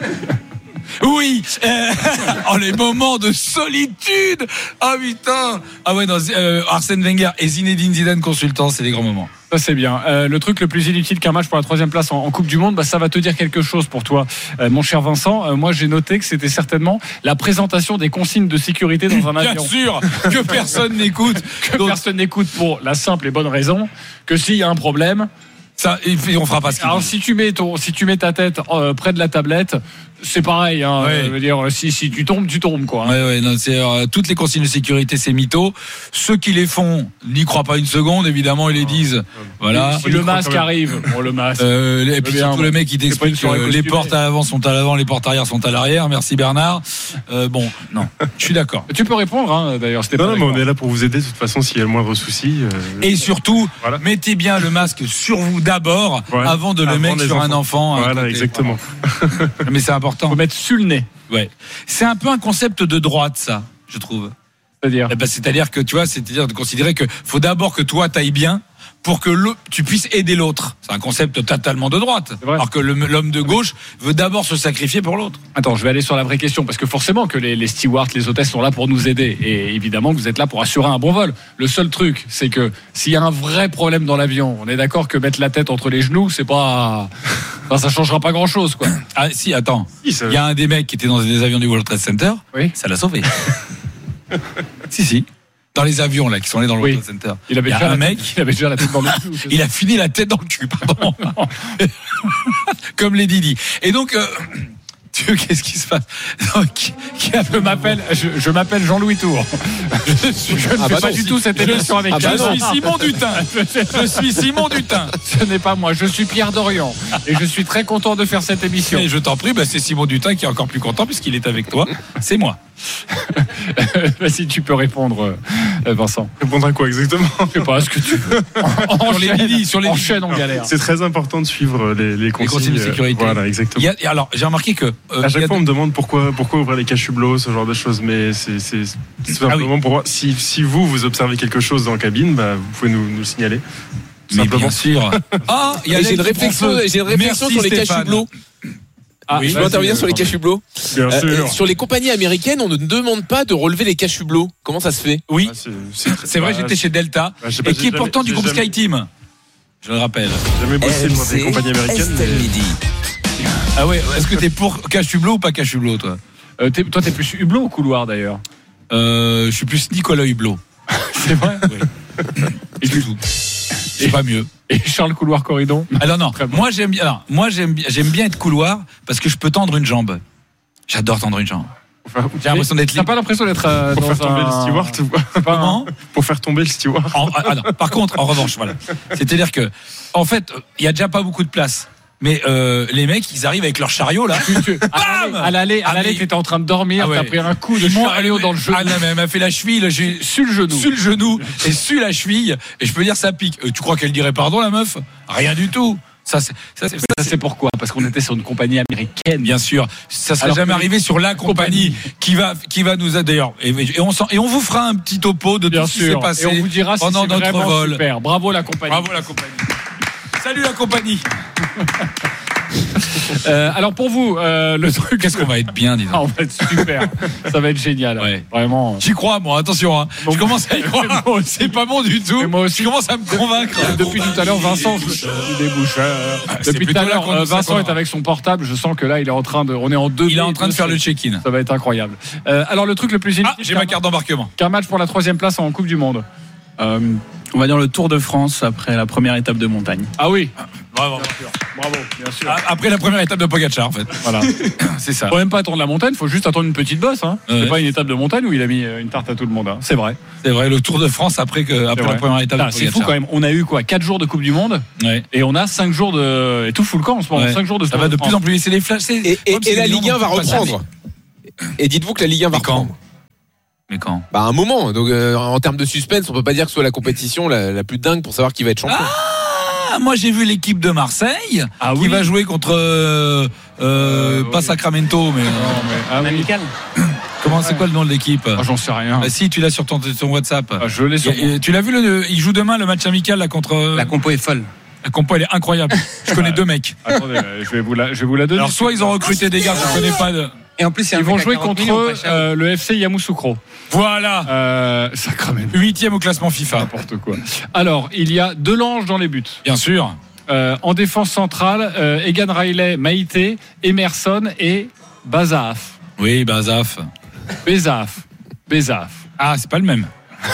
Oui, les moments de solitude. Putain. Arsène Wenger et Zinedine Zidane consultant, c'est des grands moments. Ça c'est bien. Le truc le plus inutile qu'un match pour la 3e place en Coupe du Monde, ça va te dire quelque chose pour toi, mon cher Vincent. Moi j'ai noté que c'était certainement la présentation des consignes de sécurité dans un avion. Bien sûr que personne n'écoute. Personne n'écoute pour la simple et bonne raison que s'il y a un problème. Ça, on fera pas ce qu'il Alors dit. si tu mets ta tête près de la tablette, c'est pareil. Hein, ouais. Je veux dire, si tu tombes, quoi. Hein. Ouais, non, toutes les consignes de sécurité, c'est mytho. Ceux qui les font n'y croient pas une seconde, évidemment, ils les disent. Voilà. Si le masque arrive, le masque. Et puis surtout le mec qui t'explique que les portes à l'avant sont à l'avant, les portes arrière sont à l'arrière. Merci Bernard. Non, je suis d'accord. Tu peux répondre, hein, d'ailleurs. Non, mais on est là pour vous aider de toute façon s'il y a le moindre souci. Et surtout, mettez bien le masque sur vous d'abord, avant de le mettre sur un enfant. Voilà, exactement. Mais c'est important. Faut mettre sur le nez. Ouais. C'est un peu un concept de droite, ça, je trouve. C'est-à-dire que tu vois, c'est-à-dire de considérer que faut d'abord que toi t'ailles bien pour que tu puisses aider l'autre. C'est un concept totalement de droite. Alors que l'homme de gauche veut d'abord se sacrifier pour l'autre. Attends, je vais aller sur la vraie question parce que forcément que les stewards, les hôtesses sont là pour nous aider et évidemment que vous êtes là pour assurer un bon vol. Le seul truc, c'est que s'il y a un vrai problème dans l'avion, on est d'accord que mettre la tête entre les genoux, c'est pas... ça changera pas grand-chose, quoi. Ah si, attends. Il y a un des mecs qui était dans des avions du World Trade Center. Oui. Ça l'a sauvé. Si. Dans les avions là qui sont allés dans le World Trade Center. Il avait déjà la tête dans le cul. Il a fini la tête dans le cul, pardon. Comme les Didi. Et donc qu'est-ce qui se passe? Je m'appelle Jean-Louis Tour. Je ne fais pas du tout cette émission avec je suis Simon Dutin. Je suis Simon Dutin. Ce n'est pas moi, je suis Pierre Dorian. Et je suis très content de faire cette émission. Et je t'en prie, c'est Simon Dutin qui est encore plus content puisqu'il est avec toi. C'est moi. Si tu peux répondre, Vincent. Répondre à quoi exactement? Je sais pas, ce que tu veux. Sur les enchaîne en galère. C'est très important de suivre les consignes de sécurité. Voilà, exactement. Alors, j'ai remarqué que à chaque fois on me demande pourquoi ouvrir les cache-hublots, ce genre de choses, mais c'est simplement pour voir si vous observez quelque chose dans la cabine, vous pouvez nous le signaler. Mais bien sûr. J'ai une réflexion sur les cache-hublots. Je veux intervenir sur les cache-hublots. Sur les compagnies américaines, on ne demande pas de relever les cache-hublots. Comment ça se fait? Oui, c'est vrai, j'étais chez Delta, et qui est pourtant du groupe SkyTeam. Je le rappelle. J'ai jamais bossé dans des compagnies américaines. Ah ouais, est-ce que t'es pour cache-hublot ou pas cache-hublot, toi? Toi, t'es plus hublot ou couloir, d'ailleurs? Je suis plus Nicolas Hublot. C'est vrai? Oui. Et du tout. C'est pas mieux. Et Charles Couloir Corridon? Alors non, moi j'aime bien être couloir parce que je peux tendre une jambe. J'adore tendre une jambe. J'ai l'impression d'être libre. T'as pas l'impression d'être pour faire tomber le steward? Pour faire tomber le steward. Par contre, en revanche, voilà. C'est-à-dire que, en fait, il y a déjà pas beaucoup de place. Mais les mecs, ils arrivent avec leur chariot là. À l'aller, t'étais en train de dormir, t'as pris un coup de chariot dans le genou. Ah non, mais elle m'a fait la cheville, j'ai su le genou et su la cheville. Et je peux dire ça pique. Tu crois qu'elle dirait pardon, la meuf? Rien du tout. Ça, c'est pourquoi? Parce qu'on était sur une compagnie américaine. Bien sûr, ça serait jamais arrivé sur la compagnie qui va nous aider d'ailleurs. Et on vous fera un petit topo de tout ce qui s'est passé. Et on vous dira si pendant c'est notre vraiment vol. super. Bravo la compagnie. Bravo la compagnie. Salut la compagnie. Alors pour vous, le truc. Qu'est-ce qu'on va être bien, dis donc. On va être super. Ça va être génial. Ouais. Vraiment. J'y crois, moi. Attention, hein. Je commence à y croire. C'est pas bon du tout. Mais moi aussi. Je commence à me convaincre. Depuis tout à l'heure, Vincent, depuis tout à l'heure, Vincent est avec son portable. Je sens que là, il est en train de. On est en 2. Il est en train de faire le check-in. Ça va être incroyable. Alors le truc le plus inutile. J'ai ma carte d'embarquement. Qu'un match pour la 3e place en Coupe du Monde. On va dire le Tour de France après la première étape de montagne. Ah oui. Bravo. Bravo, bien sûr. Après la première étape de Pogacar, en fait. Voilà. C'est ça. Faut même pas attendre la montagne, faut juste attendre une petite bosse. Hein. Ouais. C'est pas une étape de montagne où il a mis une tarte à tout le monde. Hein. C'est vrai. C'est vrai, le Tour de France après la première étape de Pogacar. C'est fou quand même. On a eu 4 jours de Coupe du Monde. Ouais. Et on a 5 jours de. Et tout fout le camp en ce moment. Ouais. 5 jours de Ça va de plus en plus. C'est les flashs. Et la Ligue 1 va reprendre. Et dites-vous que la Ligue 1 va reprendre. Mais quand? Bah, un moment. Donc, en termes de suspense, on peut pas dire que ce soit la compétition la plus dingue pour savoir qui va être champion. Moi j'ai vu l'équipe de Marseille qui va jouer contre pas Sacramento mais Amical. comment c'est quoi le nom de l'équipe? J'en sais rien. Si tu l'as sur ton WhatsApp. Je l'ai sur. Tu l'as vu il joue demain le match amical là contre. La compo est folle. La compo elle est incroyable. Je connais 2 mecs. Attendez, je vais vous la donner. Alors soit ils ont recruté des gars que je connais pas de. Et en plus, Ils vont jouer contre le FC Yamoussoukro. Voilà. Sacramento. 8e au classement FIFA. N'importe quoi. Alors, il y a 2 Langes dans les buts. Bien sûr. En défense centrale, Egan Riley, Maïté, Emerson et Bazaf. Oui, Bazaf. Bezaf. Ah, c'est pas le même.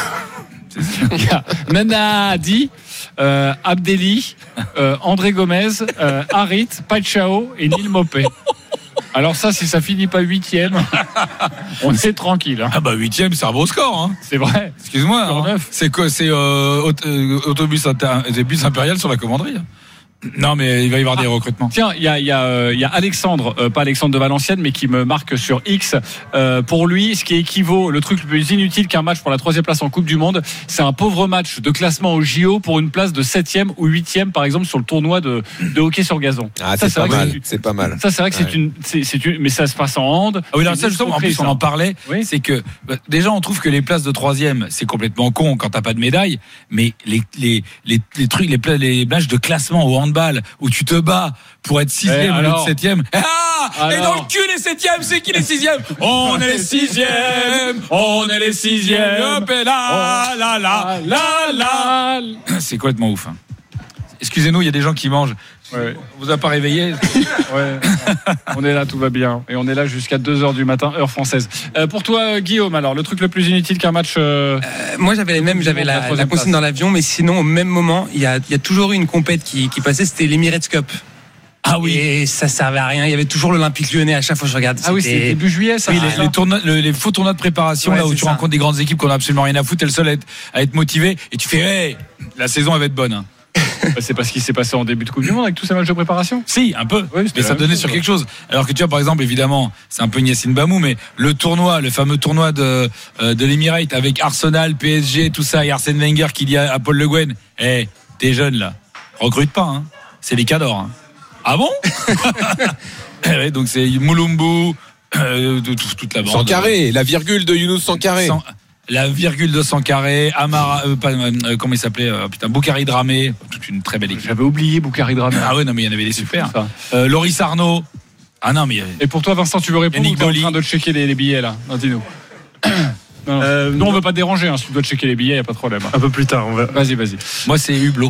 Il y a Menadi, Abdelli, André Gomez, Harit, Pachao et Neil Mopé. Alors ça, si ça finit pas 8e, on est tranquille. Hein. Ah bah 8e, c'est un beau score. Hein. C'est vrai. Excuse-moi. Hein. C'est quoi? C'est autobus impérial sur la commanderie. Non, mais il va y avoir des recrutements. Tiens, il y a Alexandre, pas Alexandre de Valenciennes, mais qui me marque sur X. Pour lui, ce qui équivaut, le truc le plus inutile qu'un match pour la 3e place en Coupe du Monde, c'est un pauvre match de classement au JO pour une place de 7e ou 8e, par exemple, sur le tournoi de hockey sur gazon. Ah, ça, c'est pas mal. C'est pas mal. Ça, c'est vrai que c'est une, mais ça se passe en hand. Ah oui, alors ça, justement, en plus, on en parlait. Oui. C'est que, déjà, on trouve que les places de 3e, c'est complètement con quand t'as pas de médaille, mais les trucs, les matchs de classement au handball, où tu te bats pour être 6e au lieu de 7e. Et dans le cul les 7e, c'est qui les 6e? On est les 6e, on est les 6e. Hop, là. C'est complètement ouf. Hein. Excusez-nous, il y a des gens qui mangent. Ouais. On vous a pas réveillé? Ouais. On est là, tout va bien. Et on est là jusqu'à 2h du matin, heure française. Pour toi, Guillaume, alors, le truc le plus inutile qu'un match. Moi, j'avais la consigne dans l'avion, mais sinon, au même moment, il y a toujours eu une compète qui passait, c'était l'Emirates Cup. Ah oui. Et ça servait à rien. Il y avait toujours l'Olympique Lyonnais à chaque fois que je regarde. Ah oui, c'était début juillet, ça. Oui, les faux tournois de préparation, là où tu rencontres des grandes équipes qui n'ont absolument rien à foutre, t'es le seul à être motivé. Et tu fais, hey, la saison elle va être bonne. Hein. C'est pas ce qui s'est passé en début de Coupe du Monde avec tous ces matchs de préparation. Si, un peu. Oui, mais ça donnait sur quelque chose. Alors que tu vois, par exemple, évidemment, c'est un peu Yassine Bamou, mais le fameux tournoi de l'Emirates avec Arsenal, PSG, tout ça, et Arsène Wenger qui dit à Paul Le Guen, hey, t'es jeune là, recrute pas, hein. C'est les cadors. Hein. Ah bon? Ouais, donc c'est Moulumbu, toute la bande. Sankaré, la virgule de Younous Sankaré. La virgule de Sankaré, Amara, comment il s'appelait, Boukari Dramé, toute une très belle équipe. J'avais oublié Boukari Dramé. Ah ouais, non mais il y en avait des super. Loris Arnaud. Ah non mais. Et pour toi, Vincent, tu veux répondre ou t'es en train de checker les billets là? Non, dis-nous. Non, on veut pas te déranger. Hein, si tu dois checker les billets, y a pas de problème. Un peu plus tard, on va. Vas-y. Moi c'est Hublot.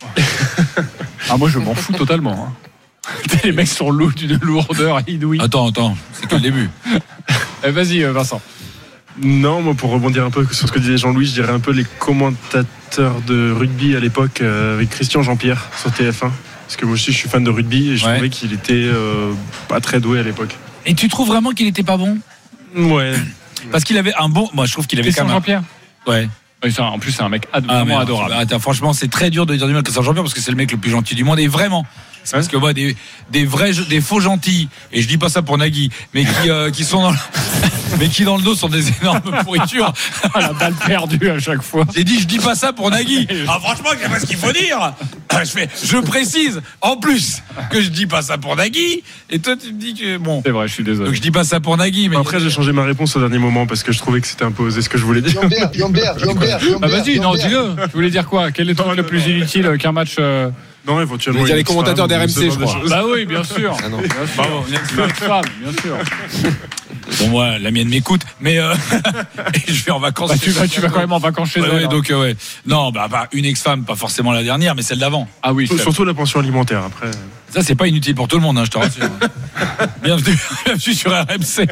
Moi je m'en fous totalement. Hein. Les mecs sont lourds d'une lourdeur inouïe. Attends, c'est que le début. Vas-y, Vincent. Non, moi pour rebondir un peu sur ce que disait Jean-Louis, je dirais un peu les commentateurs de rugby à l'époque avec Christian Jean-Pierre sur TF1. Parce que moi aussi je suis fan de rugby et je trouvais qu'il était pas très doué à l'époque. Et tu trouves vraiment qu'il était pas bon? Ouais. Parce qu'il avait un bon. Moi je trouve qu'il avait Christian Jean-Pierre. Ouais. En plus c'est un mec vraiment adorable. Attends, franchement c'est très dur de dire du mal de Christian Jean-Pierre parce que c'est le mec le plus gentil du monde et vraiment. C'est parce que moi des faux gentils et je dis pas ça pour Nagui mais qui sont dans mais qui dans le dos sont des énormes pourritures. La balle perdue à chaque fois. J'ai dit je dis pas ça pour Nagui. Ah franchement c'est pas ce qu'il faut dire. Je précise, en plus, que je dis pas ça pour Nagui, et toi tu me dis que bon. C'est vrai, je suis désolé. Donc je dis pas ça pour Nagui, mais Après, j'ai changé ma réponse au dernier moment parce que je trouvais que c'était un peu osé ce que je voulais dire. Yambert. Ah vas-y, non, dis-le. Tu voulais dire quoi? Quel est le truc le plus inutile qu'un match Non, éventuellement. Vous dire une les commentateurs femme, d'RMC, ce genre je de crois. choses. Bah oui, bien sûr. Ah non. Bien sûr. Bravo, Bien sûr. bon moi la mienne m'écoute, mais je vais en vacances. Bah, tu vas quand même en vacances chez elle. Ouais, donc ouais. Non, bah une ex-femme, pas forcément la dernière, mais celle d'avant. Ah oui, Surtout la pension alimentaire après. Ça c'est pas inutile pour tout le monde, hein, je te rassure. Bienvenue sur RMC.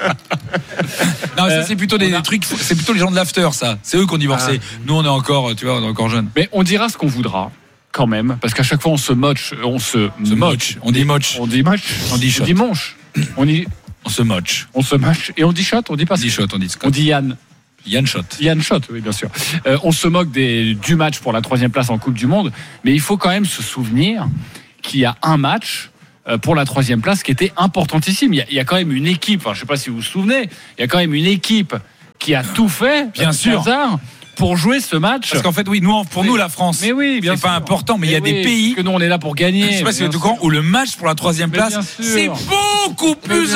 Non, ça c'est plutôt des trucs, c'est plutôt les gens de l'after, ça. C'est eux qui ont divorcé. Nous on est encore, tu vois, on est encore jeunes. Mais on dira ce qu'on voudra. Quand même, parce qu'à chaque fois on se moche, on dit moche, on dit shot, on dit monche, on se moche, on se moche et on dit shot, on dit pas on dit shot, on dit Scott. on dit Yann Shot, oui bien sûr. On se moque du match pour la 3e place en Coupe du Monde, mais il faut quand même se souvenir qu'il y a un match pour la 3e place qui était importantissime. Il y a quand même une équipe, enfin, je sais pas si vous vous souvenez, il y a quand même une équipe qui a tout fait, bien sûr. Hazard, pour jouer ce match. Parce qu'en fait, oui, pour nous, la France, mais oui, bien c'est pas sûr. important, mais il y a des pays que nous on est là pour gagner. Je sais pas si vous êtes au courant, où le match pour la 3e place, c'est beaucoup plus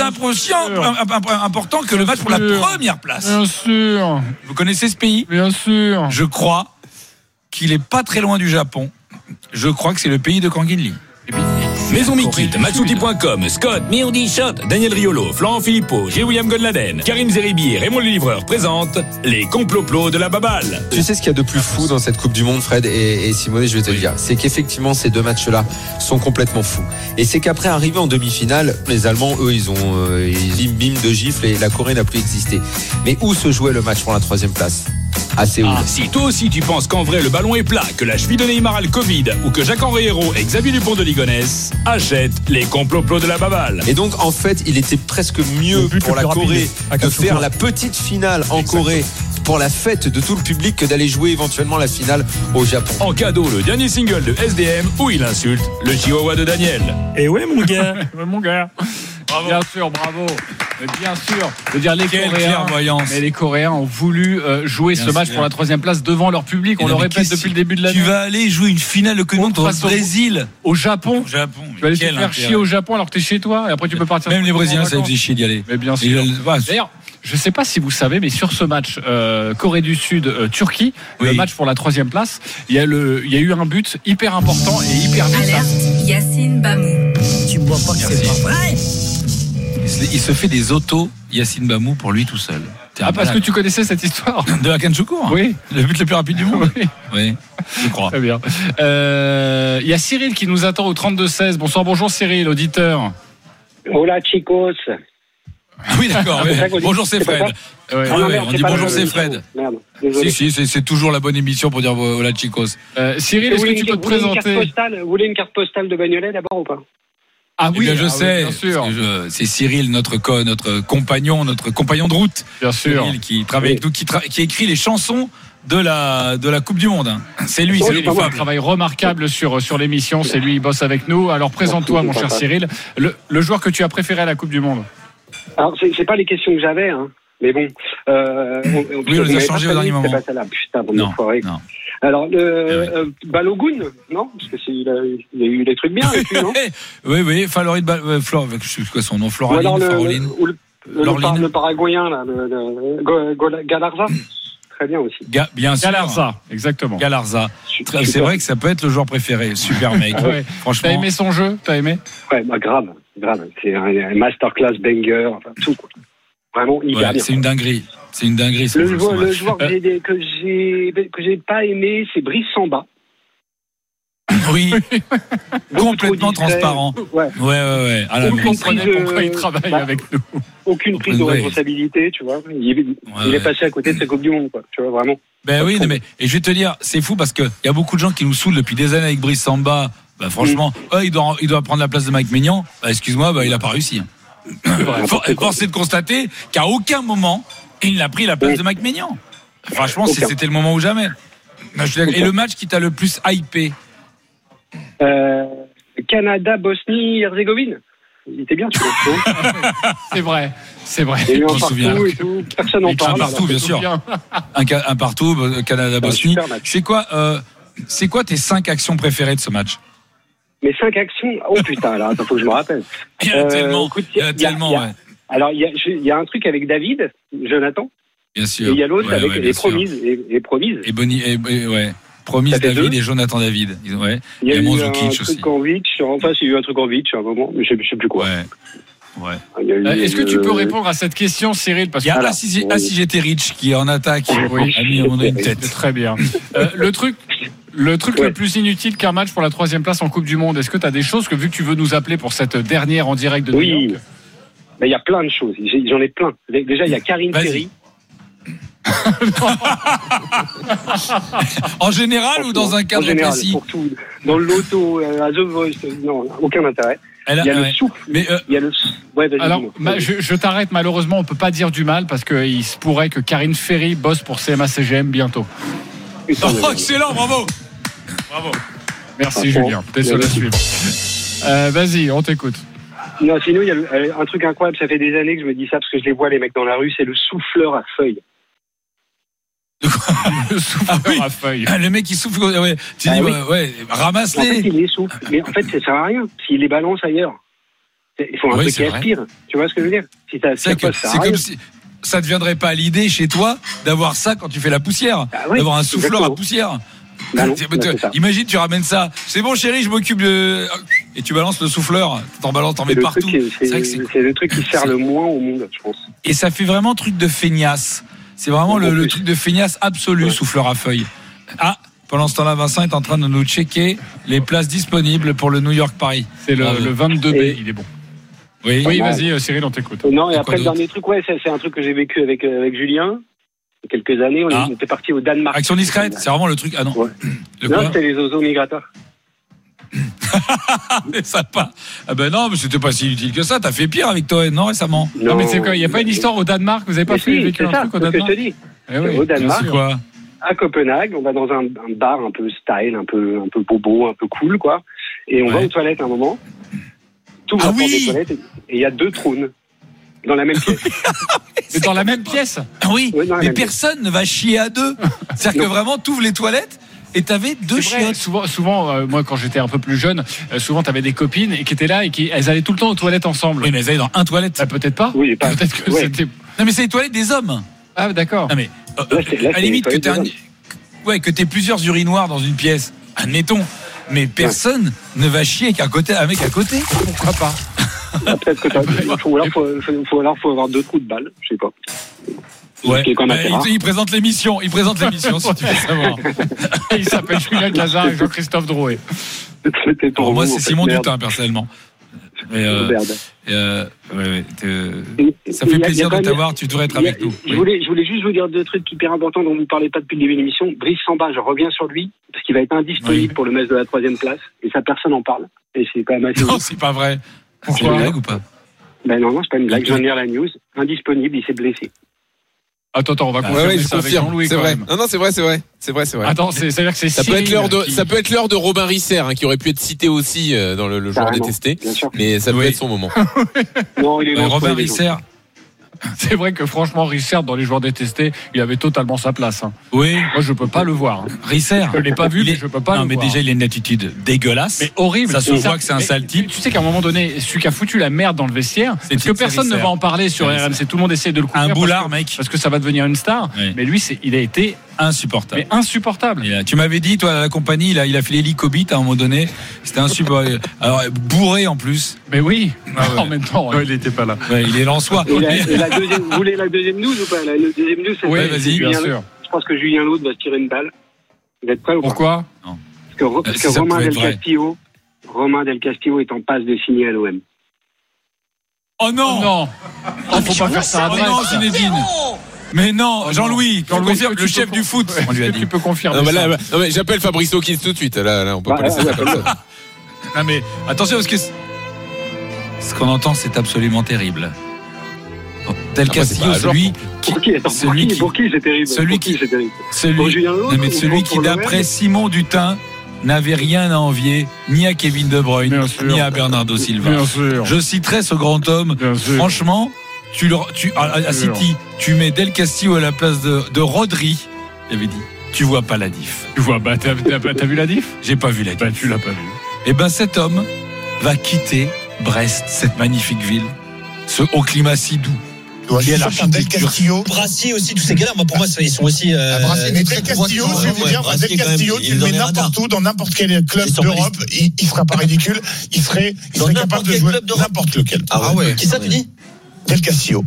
important que le match pour la 1re place. Bien sûr. Vous connaissez ce pays? Bien sûr. Je crois qu'il est pas très loin du Japon. Je crois que c'est le pays de Kang In-lee. Maison Mikit, Matsuti.com, Scott, Mirdi Shot, Daniel Riolo, Florent Philippot, G-William Gonladen, Karim Zeribi et Raymond le Livreur présentent les complots de la baballe. Tu sais ce qu'il y a de plus fou dans cette Coupe du Monde, Fred et Simone, je vais te le dire, c'est qu'effectivement ces deux matchs-là sont complètement fous. Et c'est qu'après arriver en demi-finale, les Allemands, eux, ils ont bim de gifles et la Corée n'a plus existé. Mais où se jouait le match pour la 3e place? À Séoul. Si toi aussi tu penses qu'en vrai le ballon est plat, que la cheville de Neymar a le Covid ou que Jacques-Henri Hérault et Xavier Dupont de Ligonnès, achète les complots de la baballe. Et donc en fait il était presque mieux pour la Corée de faire la petite finale en Corée pour la fête de tout le public que d'aller jouer éventuellement la finale au Japon. En cadeau, le dernier single de SDM où il insulte le chihuahua de Daniel. Et ouais mon gars. Mon gars. Bravo. Bien sûr, bravo. Mais bien sûr. Je veux dire, les Coréens ont voulu jouer ce match pour la 3e place devant leur public. On le répète depuis le début de l'année. Tu vas aller jouer une finale contre le Brésil au Japon. Tu vas aller te faire chier au Japon alors que t'es chez toi et après tu peux partir. Même les Brésiliens, ça faisait chier d'y aller. Mais bien sûr. D'ailleurs, je ne sais pas si vous savez, mais sur ce match Corée du Sud Turquie, le match pour la 3e place, il y a eu un but hyper important et hyper vite. Alerte Yacine Bamou. Tu me vois pas que c'est pas vrai. Il se fait des autos Yacine Bamou pour lui tout seul. Parce que tu connaissais cette histoire de Hakan Choukour. Oui. Le but le plus rapide du monde. Oui, je crois. Très bien. Il y a Cyril qui nous attend au 32-16. Bonjour Cyril, auditeur. Hola chicos. Oui, d'accord. Bonjour, c'est Fred. On dit bonjour, c'est Fred. Merde, si, c'est toujours la bonne émission pour dire hola chicos. Cyril, est-ce que tu peux te présenter? Vous voulez une carte postale de Bagnolet d'abord ou pas? Ah oui, je sais. Bien sûr. C'est Cyril, notre compagnon de route. Bien sûr. Cyril qui travaille avec nous, qui écrit les chansons de la Coupe du Monde. C'est lui. Il fait un travail remarquable sur l'émission. C'est lui, il bosse avec nous. Alors présente-toi, mon cher Cyril, le joueur que tu as préféré à la Coupe du Monde. Alors c'est pas les questions que j'avais, hein. Mais bon. Oui, on les a changées au dernier moment. Pas celle-là. Putain, bon, enfoiré. Non. Alors, Balogun, non? Parce que il a eu des trucs bien avec lui, non? Oui, Floride, je sais quoi son nom, Floraline. Le Paraguayen, là, Galarza. Très bien aussi. Bien sûr. Galarza, exactement. Galarza. C'est vrai que ça peut être le joueur préféré. Super mec. Ouais. Franchement. T'as aimé son jeu? T'as aimé? Ouais, grave. C'est un masterclass banger, enfin, tout, quoi. Vraiment, hyper bien. C'est une dinguerie. Le joueur que j'ai pas aimé, c'est Brice Samba. Oui. Complètement transparent. Ouais. Vous comprenez pourquoi il travaille avec nous. Aucune prise de responsabilité, tu vois. Il est passé à côté de sa Coupe du Monde, quoi. Tu vois, vraiment. Ben oui, mais je vais te dire, c'est fou parce que il y a beaucoup de gens qui nous saoulent depuis des années avec Brice Samba. Bah franchement, il doit prendre la place de Mike Maignan. Excuse-moi, il a pas réussi. Force est de constater qu'à aucun moment il n'a pris la place de Mike Maignan. Franchement, c'était le moment ou jamais. Et le match qui t'a le plus hypé? Canada-Bosnie-Herzégovine. Il était bien, tu vois. C'est vrai. Il y a eu un partout et tout. Personne n'en parle. Un partout, bien sûr. Un partout, Canada-Bosnie. C'est quoi C'est quoi tes 5 actions préférées de ce match? Mes 5 actions. Oh putain, là, attends, faut que je me rappelle. Il y en a tellement. Ouais. Alors, il y a un truc avec David, Jonathan. Bien sûr. Et il y a l'autre avec ouais, les promises. Et promises. Et Bonnie, ouais. Promise David et Jonathan David. Ouais. Il y a eu un Mandzukic truc en Vitch. Enfin, il y a eu un truc en Vitch à un moment, mais je sais plus quoi. Ouais. Est-ce que tu peux répondre à cette question, Cyril? Parce il y a si j'étais Rich qui est en attaque. Oui. A mis à mon une tête. Très bien. Le truc le plus inutile qu'un match pour la 3e place en Coupe du Monde, est-ce que tu as des choses que, vu que tu veux nous appeler pour cette dernière en direct de New York? Oui, il y a plein de choses. J'en ai plein. Déjà, il y a Karine Ferry. En général ou dans un cadre précis? Pour tout. Dans le loto, à The Voice, non, aucun intérêt. Il y a le souffle. Mais il y a le... Ouais, alors, je t'arrête, malheureusement, on peut pas dire du mal parce qu'il se pourrait que Karine Ferry bosse pour CMA-CGM bientôt. Oh, excellent, bravo. Merci Julien, t'es sur la suivre. Vas-y, on t'écoute. Non, sinon, il y a un truc incroyable, ça fait des années que je me dis ça parce que je les vois, les mecs dans la rue, c'est le souffleur à feuilles. Le souffleur à feuilles. Le mec qui souffle, ouais. Tu dis, ramasse-les. En fait, il les souffle. Mais en fait, ça sert à rien. S'il les balance ailleurs, il faut un truc qui aspire. Tu vois ce que je veux dire? Si ça aspire pas, ça sert à rien. Comme si ça ne deviendrait pas l'idée chez toi d'avoir ça quand tu fais la poussière. D'avoir un souffleur à poussière. Non, imagine, tu ramènes ça. C'est bon, chérie, je m'occupe de. Et tu balances le souffleur. T'en mets partout. C'est le truc qui sert le moins au monde, je pense. Et ça fait vraiment truc de feignasse. C'est vraiment le truc de feignasse absolu, souffleur à feuilles. Ah, pendant ce temps-là, Vincent est en train de nous checker les places disponibles pour le New York-Paris. C'est le 22B, il est bon. Oui, vas-y, Cyril, on t'écoute. Non, et après, le dernier truc, c'est un truc que j'ai vécu avec Julien. Il y a quelques années, on était parti au Danemark. Action discrète, c'est vraiment le truc. Ah non. Ouais. Non, c'était les oiseaux migrateurs. Mais ça pas. Ah ben non, mais c'était pas si utile que ça. T'as fait pire avec Toen, non, récemment? Non, mais c'est quoi? Il n'y a pas une histoire au Danemark? Vous avez pas vécu un truc au Danemark? Je te dis. Oui. Au Danemark. C'est quoi? À Copenhague, on va dans un bar un peu style, un peu bobo, un peu cool, quoi. Et on va aux toilettes à un moment. Tout va des toilettes et il y a 2 trônes dans la même pièce. Mais dans la même pièce? Oui, mais personne ne va chier à 2. C'est-à-dire que vraiment, t'ouvres les toilettes et t'avais 2 chiottes. Souvent, moi, quand j'étais un peu plus jeune, souvent t'avais des copines et qui étaient là et elles allaient tout le temps aux toilettes ensemble. Oui, mais elles allaient dans un toilette. Peut-être pas. Oui, peut-être que c'était. Non, mais c'est les toilettes des hommes. Ah, d'accord. Non, mais à la limite que t'aies plusieurs urinoirs dans une pièce, admettons. Mais personne ne va chier qu'un mec à côté. Pourquoi pas? Peut-être que faut avoir 2 trous de balle, je sais pas. Ouais. Il présente l'émission si tu veux savoir. Il s'appelle Julien Cazard et Jean-Christophe Drouet. Pour moi, c'est Simon Dutin, personnellement. Ça fait plaisir de t'avoir, tu devrais être avec nous. Je voulais juste vous dire 2 trucs hyper importants dont vous ne parlez pas depuis le début de l'émission. Brice Samba, je reviens sur lui, parce qu'il va être indisponible pour le match de la 3e place, et ça, personne n'en parle. Et c'est quand même assez. Non, c'est pas vrai. C'est une blague ou pas? Ben non, c'est pas une blague. Je viens de lire la news. Indisponible, il s'est blessé. Attends, on va confirmer ça avec Jean-Louis. C'est vrai. Non, c'est vrai. Attends, c'est-à-dire que c'est ça peut être l'heure de Robin Risser, qui aurait pu être cité aussi dans le joueur détesté, mais ça peut être son moment. Non, il est Robin Risser. C'est vrai que franchement, Richard, dans les joueurs détestés, il avait totalement sa place. Oui. Moi, je peux pas le voir. Risser. Je l'ai pas vu, mais je peux pas le voir. Non, mais déjà, il a une attitude dégueulasse. Mais horrible. Ça se voit que c'est un sale type. Tu sais qu'à un moment donné, celui qui a foutu la merde dans le vestiaire, parce que personne ne va en parler sur RMC. Tout le monde essaie de le couvrir. Un boulard, mec. Parce que ça va devenir une star. Oui. Mais lui, il a été insupportable. Mais insupportable. Tu m'avais dit, toi, à la compagnie, il a fait l'hélicobite à un moment donné. C'était insupportable. Alors, bourré en plus. Mais oui. En même temps. Il n'était pas là. Ouais, il est lensois. Vous voulez la deuxième news ou pas? La deuxième news, c'est vas-y, bien sûr. Je pense que Julien Laude va se tirer une balle. Vous êtes prêts ou pas? Pourquoi? Non. Parce que Romain Del Castillo est en passe de signer à l'OM. Oh non! Faut pas faire ça. Oh non, Zinedine. Mais non, Jean-Louis, le chef du foot. On lui a dit. Tu peux confirmer. Non, mais j'appelle Fabrice Hawkins tout de suite. Là, on peut pas laisser ça comme ça. Non, mais attention, parce que ce qu'on entend, c'est absolument terrible. Del Castillo, celui qui, d'après Simon Dutin, n'avait rien à envier ni à Kevin De Bruyne, ni à Bernardo Silva. Je citerai ce grand homme. Franchement, à City, tu mets Del Castillo à la place de Rodri, il avait dit. tu vois pas la diff. Tu vois, t'as vu la diff? J'ai pas vu la diff. Bah, tu l'as pas vu. Et ben, cet homme va quitter Brest, cette magnifique ville, ce haut climat si doux. Qui est Del Castillo, Brassier aussi, tous ces gars-là, moi pour moi ils sont aussi. Mais Del Castillo, je vais vous dire, Del Castillo, tu le mets n'importe où, dans n'importe quel club d'Europe, il sera pas ridicule, il serait capable de jouer n'importe lequel. Ah ouais. Qui ça tu dis? Del Castillo.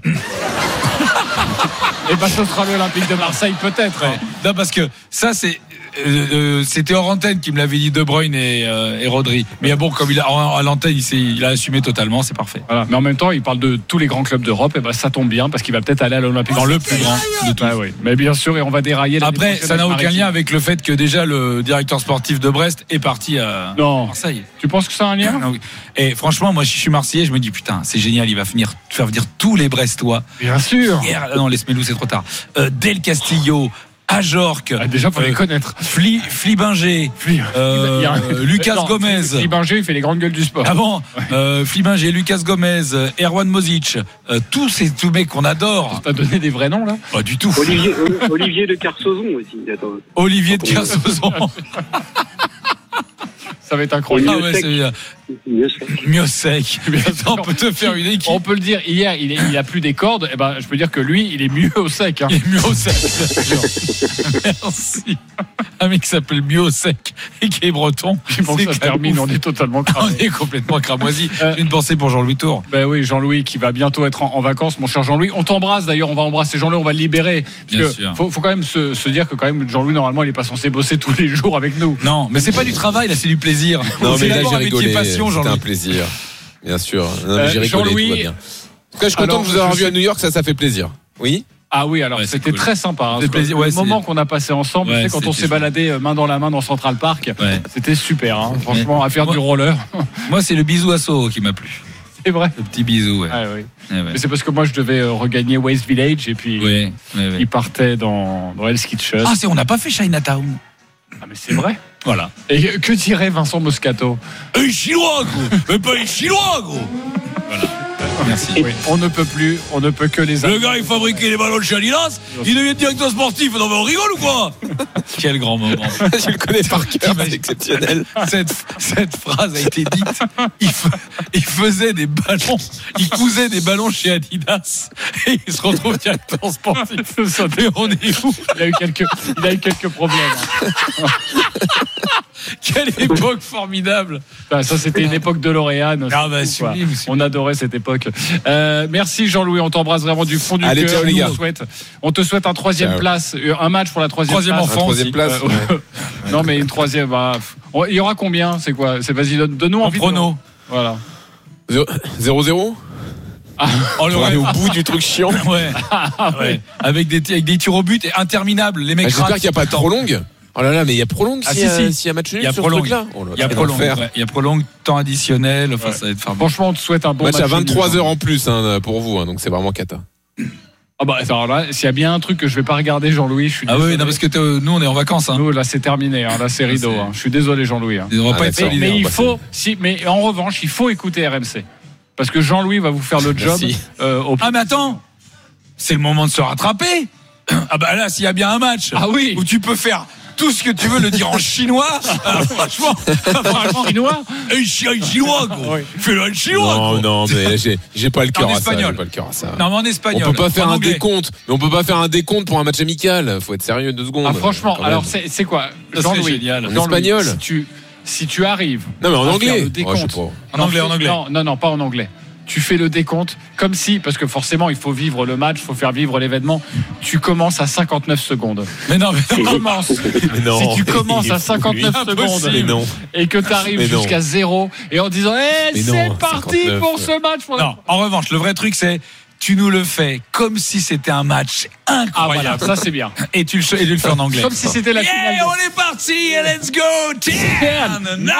Et ben ce sera l'Olympique de Marseille peut-être. Ouais. Non, parce que ça c'était hors antenne qui me l'avait dit, De Bruyne et Rodri. Mais bon, comme à l'antenne, il a assumé totalement, c'est parfait. Voilà. Mais en même temps, il parle de tous les grands clubs d'Europe, et ben ça tombe bien parce qu'il va peut-être aller à l'Olympique. Dans le plus grand de tous. Oui. Mais bien sûr, et on va dérailler. Après, ça n'a aucun lien avec le fait que déjà le directeur sportif de Brest est parti à Marseille. Tu penses que ça a un lien? Non. Et franchement, moi, je suis Marseillais, je me dis putain, c'est génial, il va faire venir tous les Brestois. Bien sûr. Non, les Smelou, c'est trop tard. Del Castillo. Ajorc, déjà faut les connaître. Flibinger, Lucas Gomez. Flibinger, il fait les grandes gueules du sport. Ah bon, Flibinger, Lucas Gomez, Erwan Mozic, tous ces mecs qu'on adore. T'as donné des vrais noms là? Pas du tout. Olivier de Carsozon aussi. Attends. Olivier de Carsozon. Ça va être incroyable. Mieux sec. On peut te faire une équipe. On peut le dire, hier, il a plus des cordes. Et ben, je peux dire que lui, il est mieux au sec. Hein. Il est mieux au sec, bien sûr. Merci. Un mec qui s'appelle mieux au sec et qui est breton. Bon, ça termine, on est totalement cramé. On est complètement cramoisi. J'ai une pensée pour Jean-Louis Tour. Ben oui, Jean-Louis qui va bientôt être en vacances, mon cher Jean-Louis. On t'embrasse d'ailleurs, on va embrasser Jean-Louis, on va le libérer. Parce que faut quand même se dire que quand même Jean-Louis, normalement, il n'est pas censé bosser tous les jours avec nous. Non, mais c'est pas du travail, là, c'est du plaisir. Non, mais là, j'ai rigolé. Passion, c'était un plaisir. Bien sûr. Non, mais j'ai rigolé, Jean-Louis, tout va bien. En tout cas, je suis content de vous avoir vu à New York, ça fait plaisir. Oui? Ah oui, alors c'était cool. Très sympa. Hein, le moment qu'on a passé ensemble, tu sais, quand on s'est baladé main dans la main dans Central Park, c'était super. Hein, franchement, à faire du roller. Moi, c'est le bisou à Soho qui m'a plu. C'est vrai. Le petit bisou, Ah, oui. Mais c'est parce que moi, je devais regagner West Village et puis il partait dans Hell's Kitchen. Ah, on n'a pas fait Chinatown. Ah, mais c'est vrai. Voilà. Et que dirait Vincent Moscato? Un Chinois, gros. Mais pas un Chinois, gros. Voilà. Merci. Oui. On ne peut que les. Le gars, il fabriquait les ballons chez Adidas. Il devient directeur sportif. Non, mais on rigole ou quoi? Quel grand moment. Je le connais par cœur, c'est exceptionnel. Cette phrase a été dite. Il faisait des ballons. Il cousait des ballons chez Adidas. Et il se retrouve directeur sportif. Mais on est où? Il a eu quelques problèmes. Quelle époque formidable. Ça, c'était une époque de L'Oréal. Ah bah, sublime. On adorait cette époque. Merci Jean-Louis, on t'embrasse vraiment du fond du cœur. Ciao, les gars. On te souhaite un troisième place, un match pour la troisième place. Troisième place. Non, mais une troisième. Il y aura combien? C'est quoi? Vas-y, donne-nous envie. Prono. Voilà. 0-0. On va aller au bout du truc chiant. Ouais. Avec des tirs au but et interminables. Les mecs. J'espère qu'il n'y a pas de prolongue. Oh là là, mais il y a prolongue s'il y a match nul sur ce truc-là. Il y a prolongue, temps additionnel. Enfin, ça va être franchement, on te souhaite un bon match. Match à 23h en plus pour vous, donc c'est vraiment cata. Ah bah alors là, s'il y a bien un truc que je vais pas regarder, Jean-Louis, je suis désolé. Ah oui, non, parce que nous on est en vacances. Nous là c'est terminé, là c'est rideau. Je suis désolé Jean-Louis. On va pas être solidaire. Mais mais en revanche, il faut écouter RMC parce que Jean-Louis va vous faire le job. Ah mais attends, c'est le moment de se rattraper. Ah bah là, s'il y a bien un match où tu peux faire tout ce que tu veux, le dire en chinois. Franchement, chinois. Un chinois, gros. Fais-le en chinois. Non, mais j'ai pas le cœur à ça. J'ai pas le cœur à ça. Non, mais en espagnol. On peut pas faire un décompte. Mais on peut pas faire un décompte pour un match amical. Faut être sérieux 2 secondes. Ah franchement, alors c'est quoi? Jean-Louis, en espagnol. Si tu arrives. Non, mais en anglais. En anglais. Non, pas en anglais. Tu fais le décompte comme si, parce que forcément il faut vivre le match, il faut faire vivre l'événement. Tu commences à 59 secondes. Mais non, mais tu commences. Si tu commences à 59 secondes et que tu arrives jusqu'à 0 et en disant c'est parti pour ce match. Non, en revanche, le vrai truc c'est tu nous le fais comme si c'était un match incroyable. Ah voilà, ça c'est bien. Et tu le fais en anglais. Comme si c'était la finale. On est parti, let's go. 10, 9,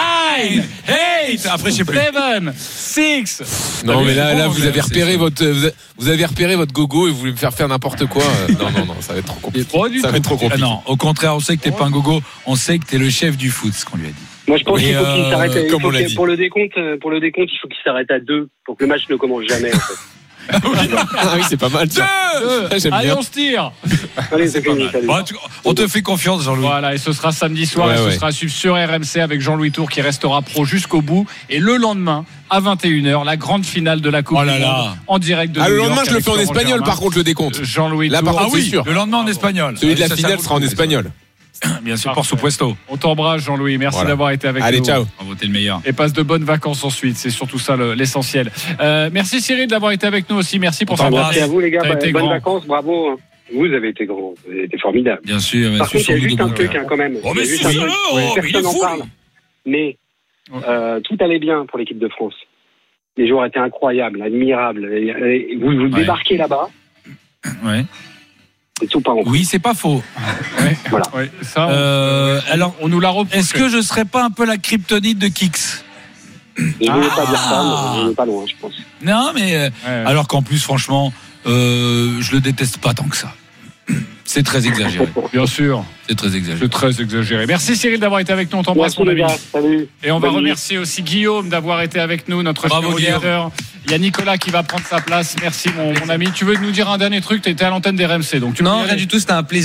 8. Après, je sais plus. 7, 6. Non, mais là, vous avez repéré votre gogo et vous voulez me faire n'importe quoi. Non, ça va être trop compliqué. Ça va être trop compliqué. Non, au contraire, on sait que t'es pas un gogo. On sait que t'es le chef du foot, ce qu'on lui a dit. Moi, je pense qu'il faut qu'il s'arrête. Pour le décompte, il faut qu'il s'arrête à 2 pour que le match ne commence jamais. En fait. Ah oui, c'est pas mal. Allez, bien. on se tire. Allez, c'est fini. Bon, on te fait confiance, Jean-Louis. Voilà, et ce sera samedi soir, Ouais, et ce ouais. sera à suivre sur RMC avec Jean-Louis Tour qui restera pro jusqu'au bout. Et le lendemain, à 21h, la grande finale de la Coupe Oh là du Monde, là. en direct de Ah, New le York lendemain, je le avec fais en Florent espagnol, Germain. par contre, le décompte. Jean-Louis Là, Tour. par contre, Ah c'est oui, sûr. le lendemain en espagnol. Celui de la Ça, ça finale vaut sera en le coup. espagnol. Bien sûr, por supuesto. On t'embrasse, Jean-Louis. Merci Voilà. d'avoir été avec Allez, nous. ciao. Bravo, t'es le meilleur. Et passe de bonnes vacances ensuite, c'est surtout ça l'essentiel. Merci Cyril d'avoir été avec nous aussi. Merci pour On t'embrasse. cette Merci à vous, les gars. T'as été Bonnes grand. vacances, bravo. Vous avez été grands. Vous avez été formidables. Bien sûr, Par contre, il y a juste un truc, quand même. Oh, mais Il y a juste si, un truc. oh, il est Personne n'en fou, parle. Mais tout allait bien pour l'équipe de France. Les joueurs étaient incroyables, admirables. Et vous débarquez là-bas, Ouais. c'est tout pas en Oui, c'est pas faux. Voilà. Ouais, ça, Alors, on nous l'a reproché. est-ce que je serais pas un peu la kryptonite de Kix? Je ne voulais pas dire ça, mais on n'est pas loin, je pense. Non, mais alors qu'en plus, franchement, je le déteste pas tant que ça. C'est très exagéré. Bien sûr, C'est très exagéré. c'est très exagéré. Merci Cyril d'avoir été avec nous. On t'embrasse, Merci mon les ami. gars, salut. Et on va Bonne nuit. remercier aussi Guillaume d'avoir été avec nous, notre Bravo, leader. Il y a Nicolas qui va prendre sa place. Merci mon ami. Tu veux nous dire un dernier truc? Tu étais à l'antenne des RMC, donc tu peux y Non, aller. rien du tout, c'était un plaisir.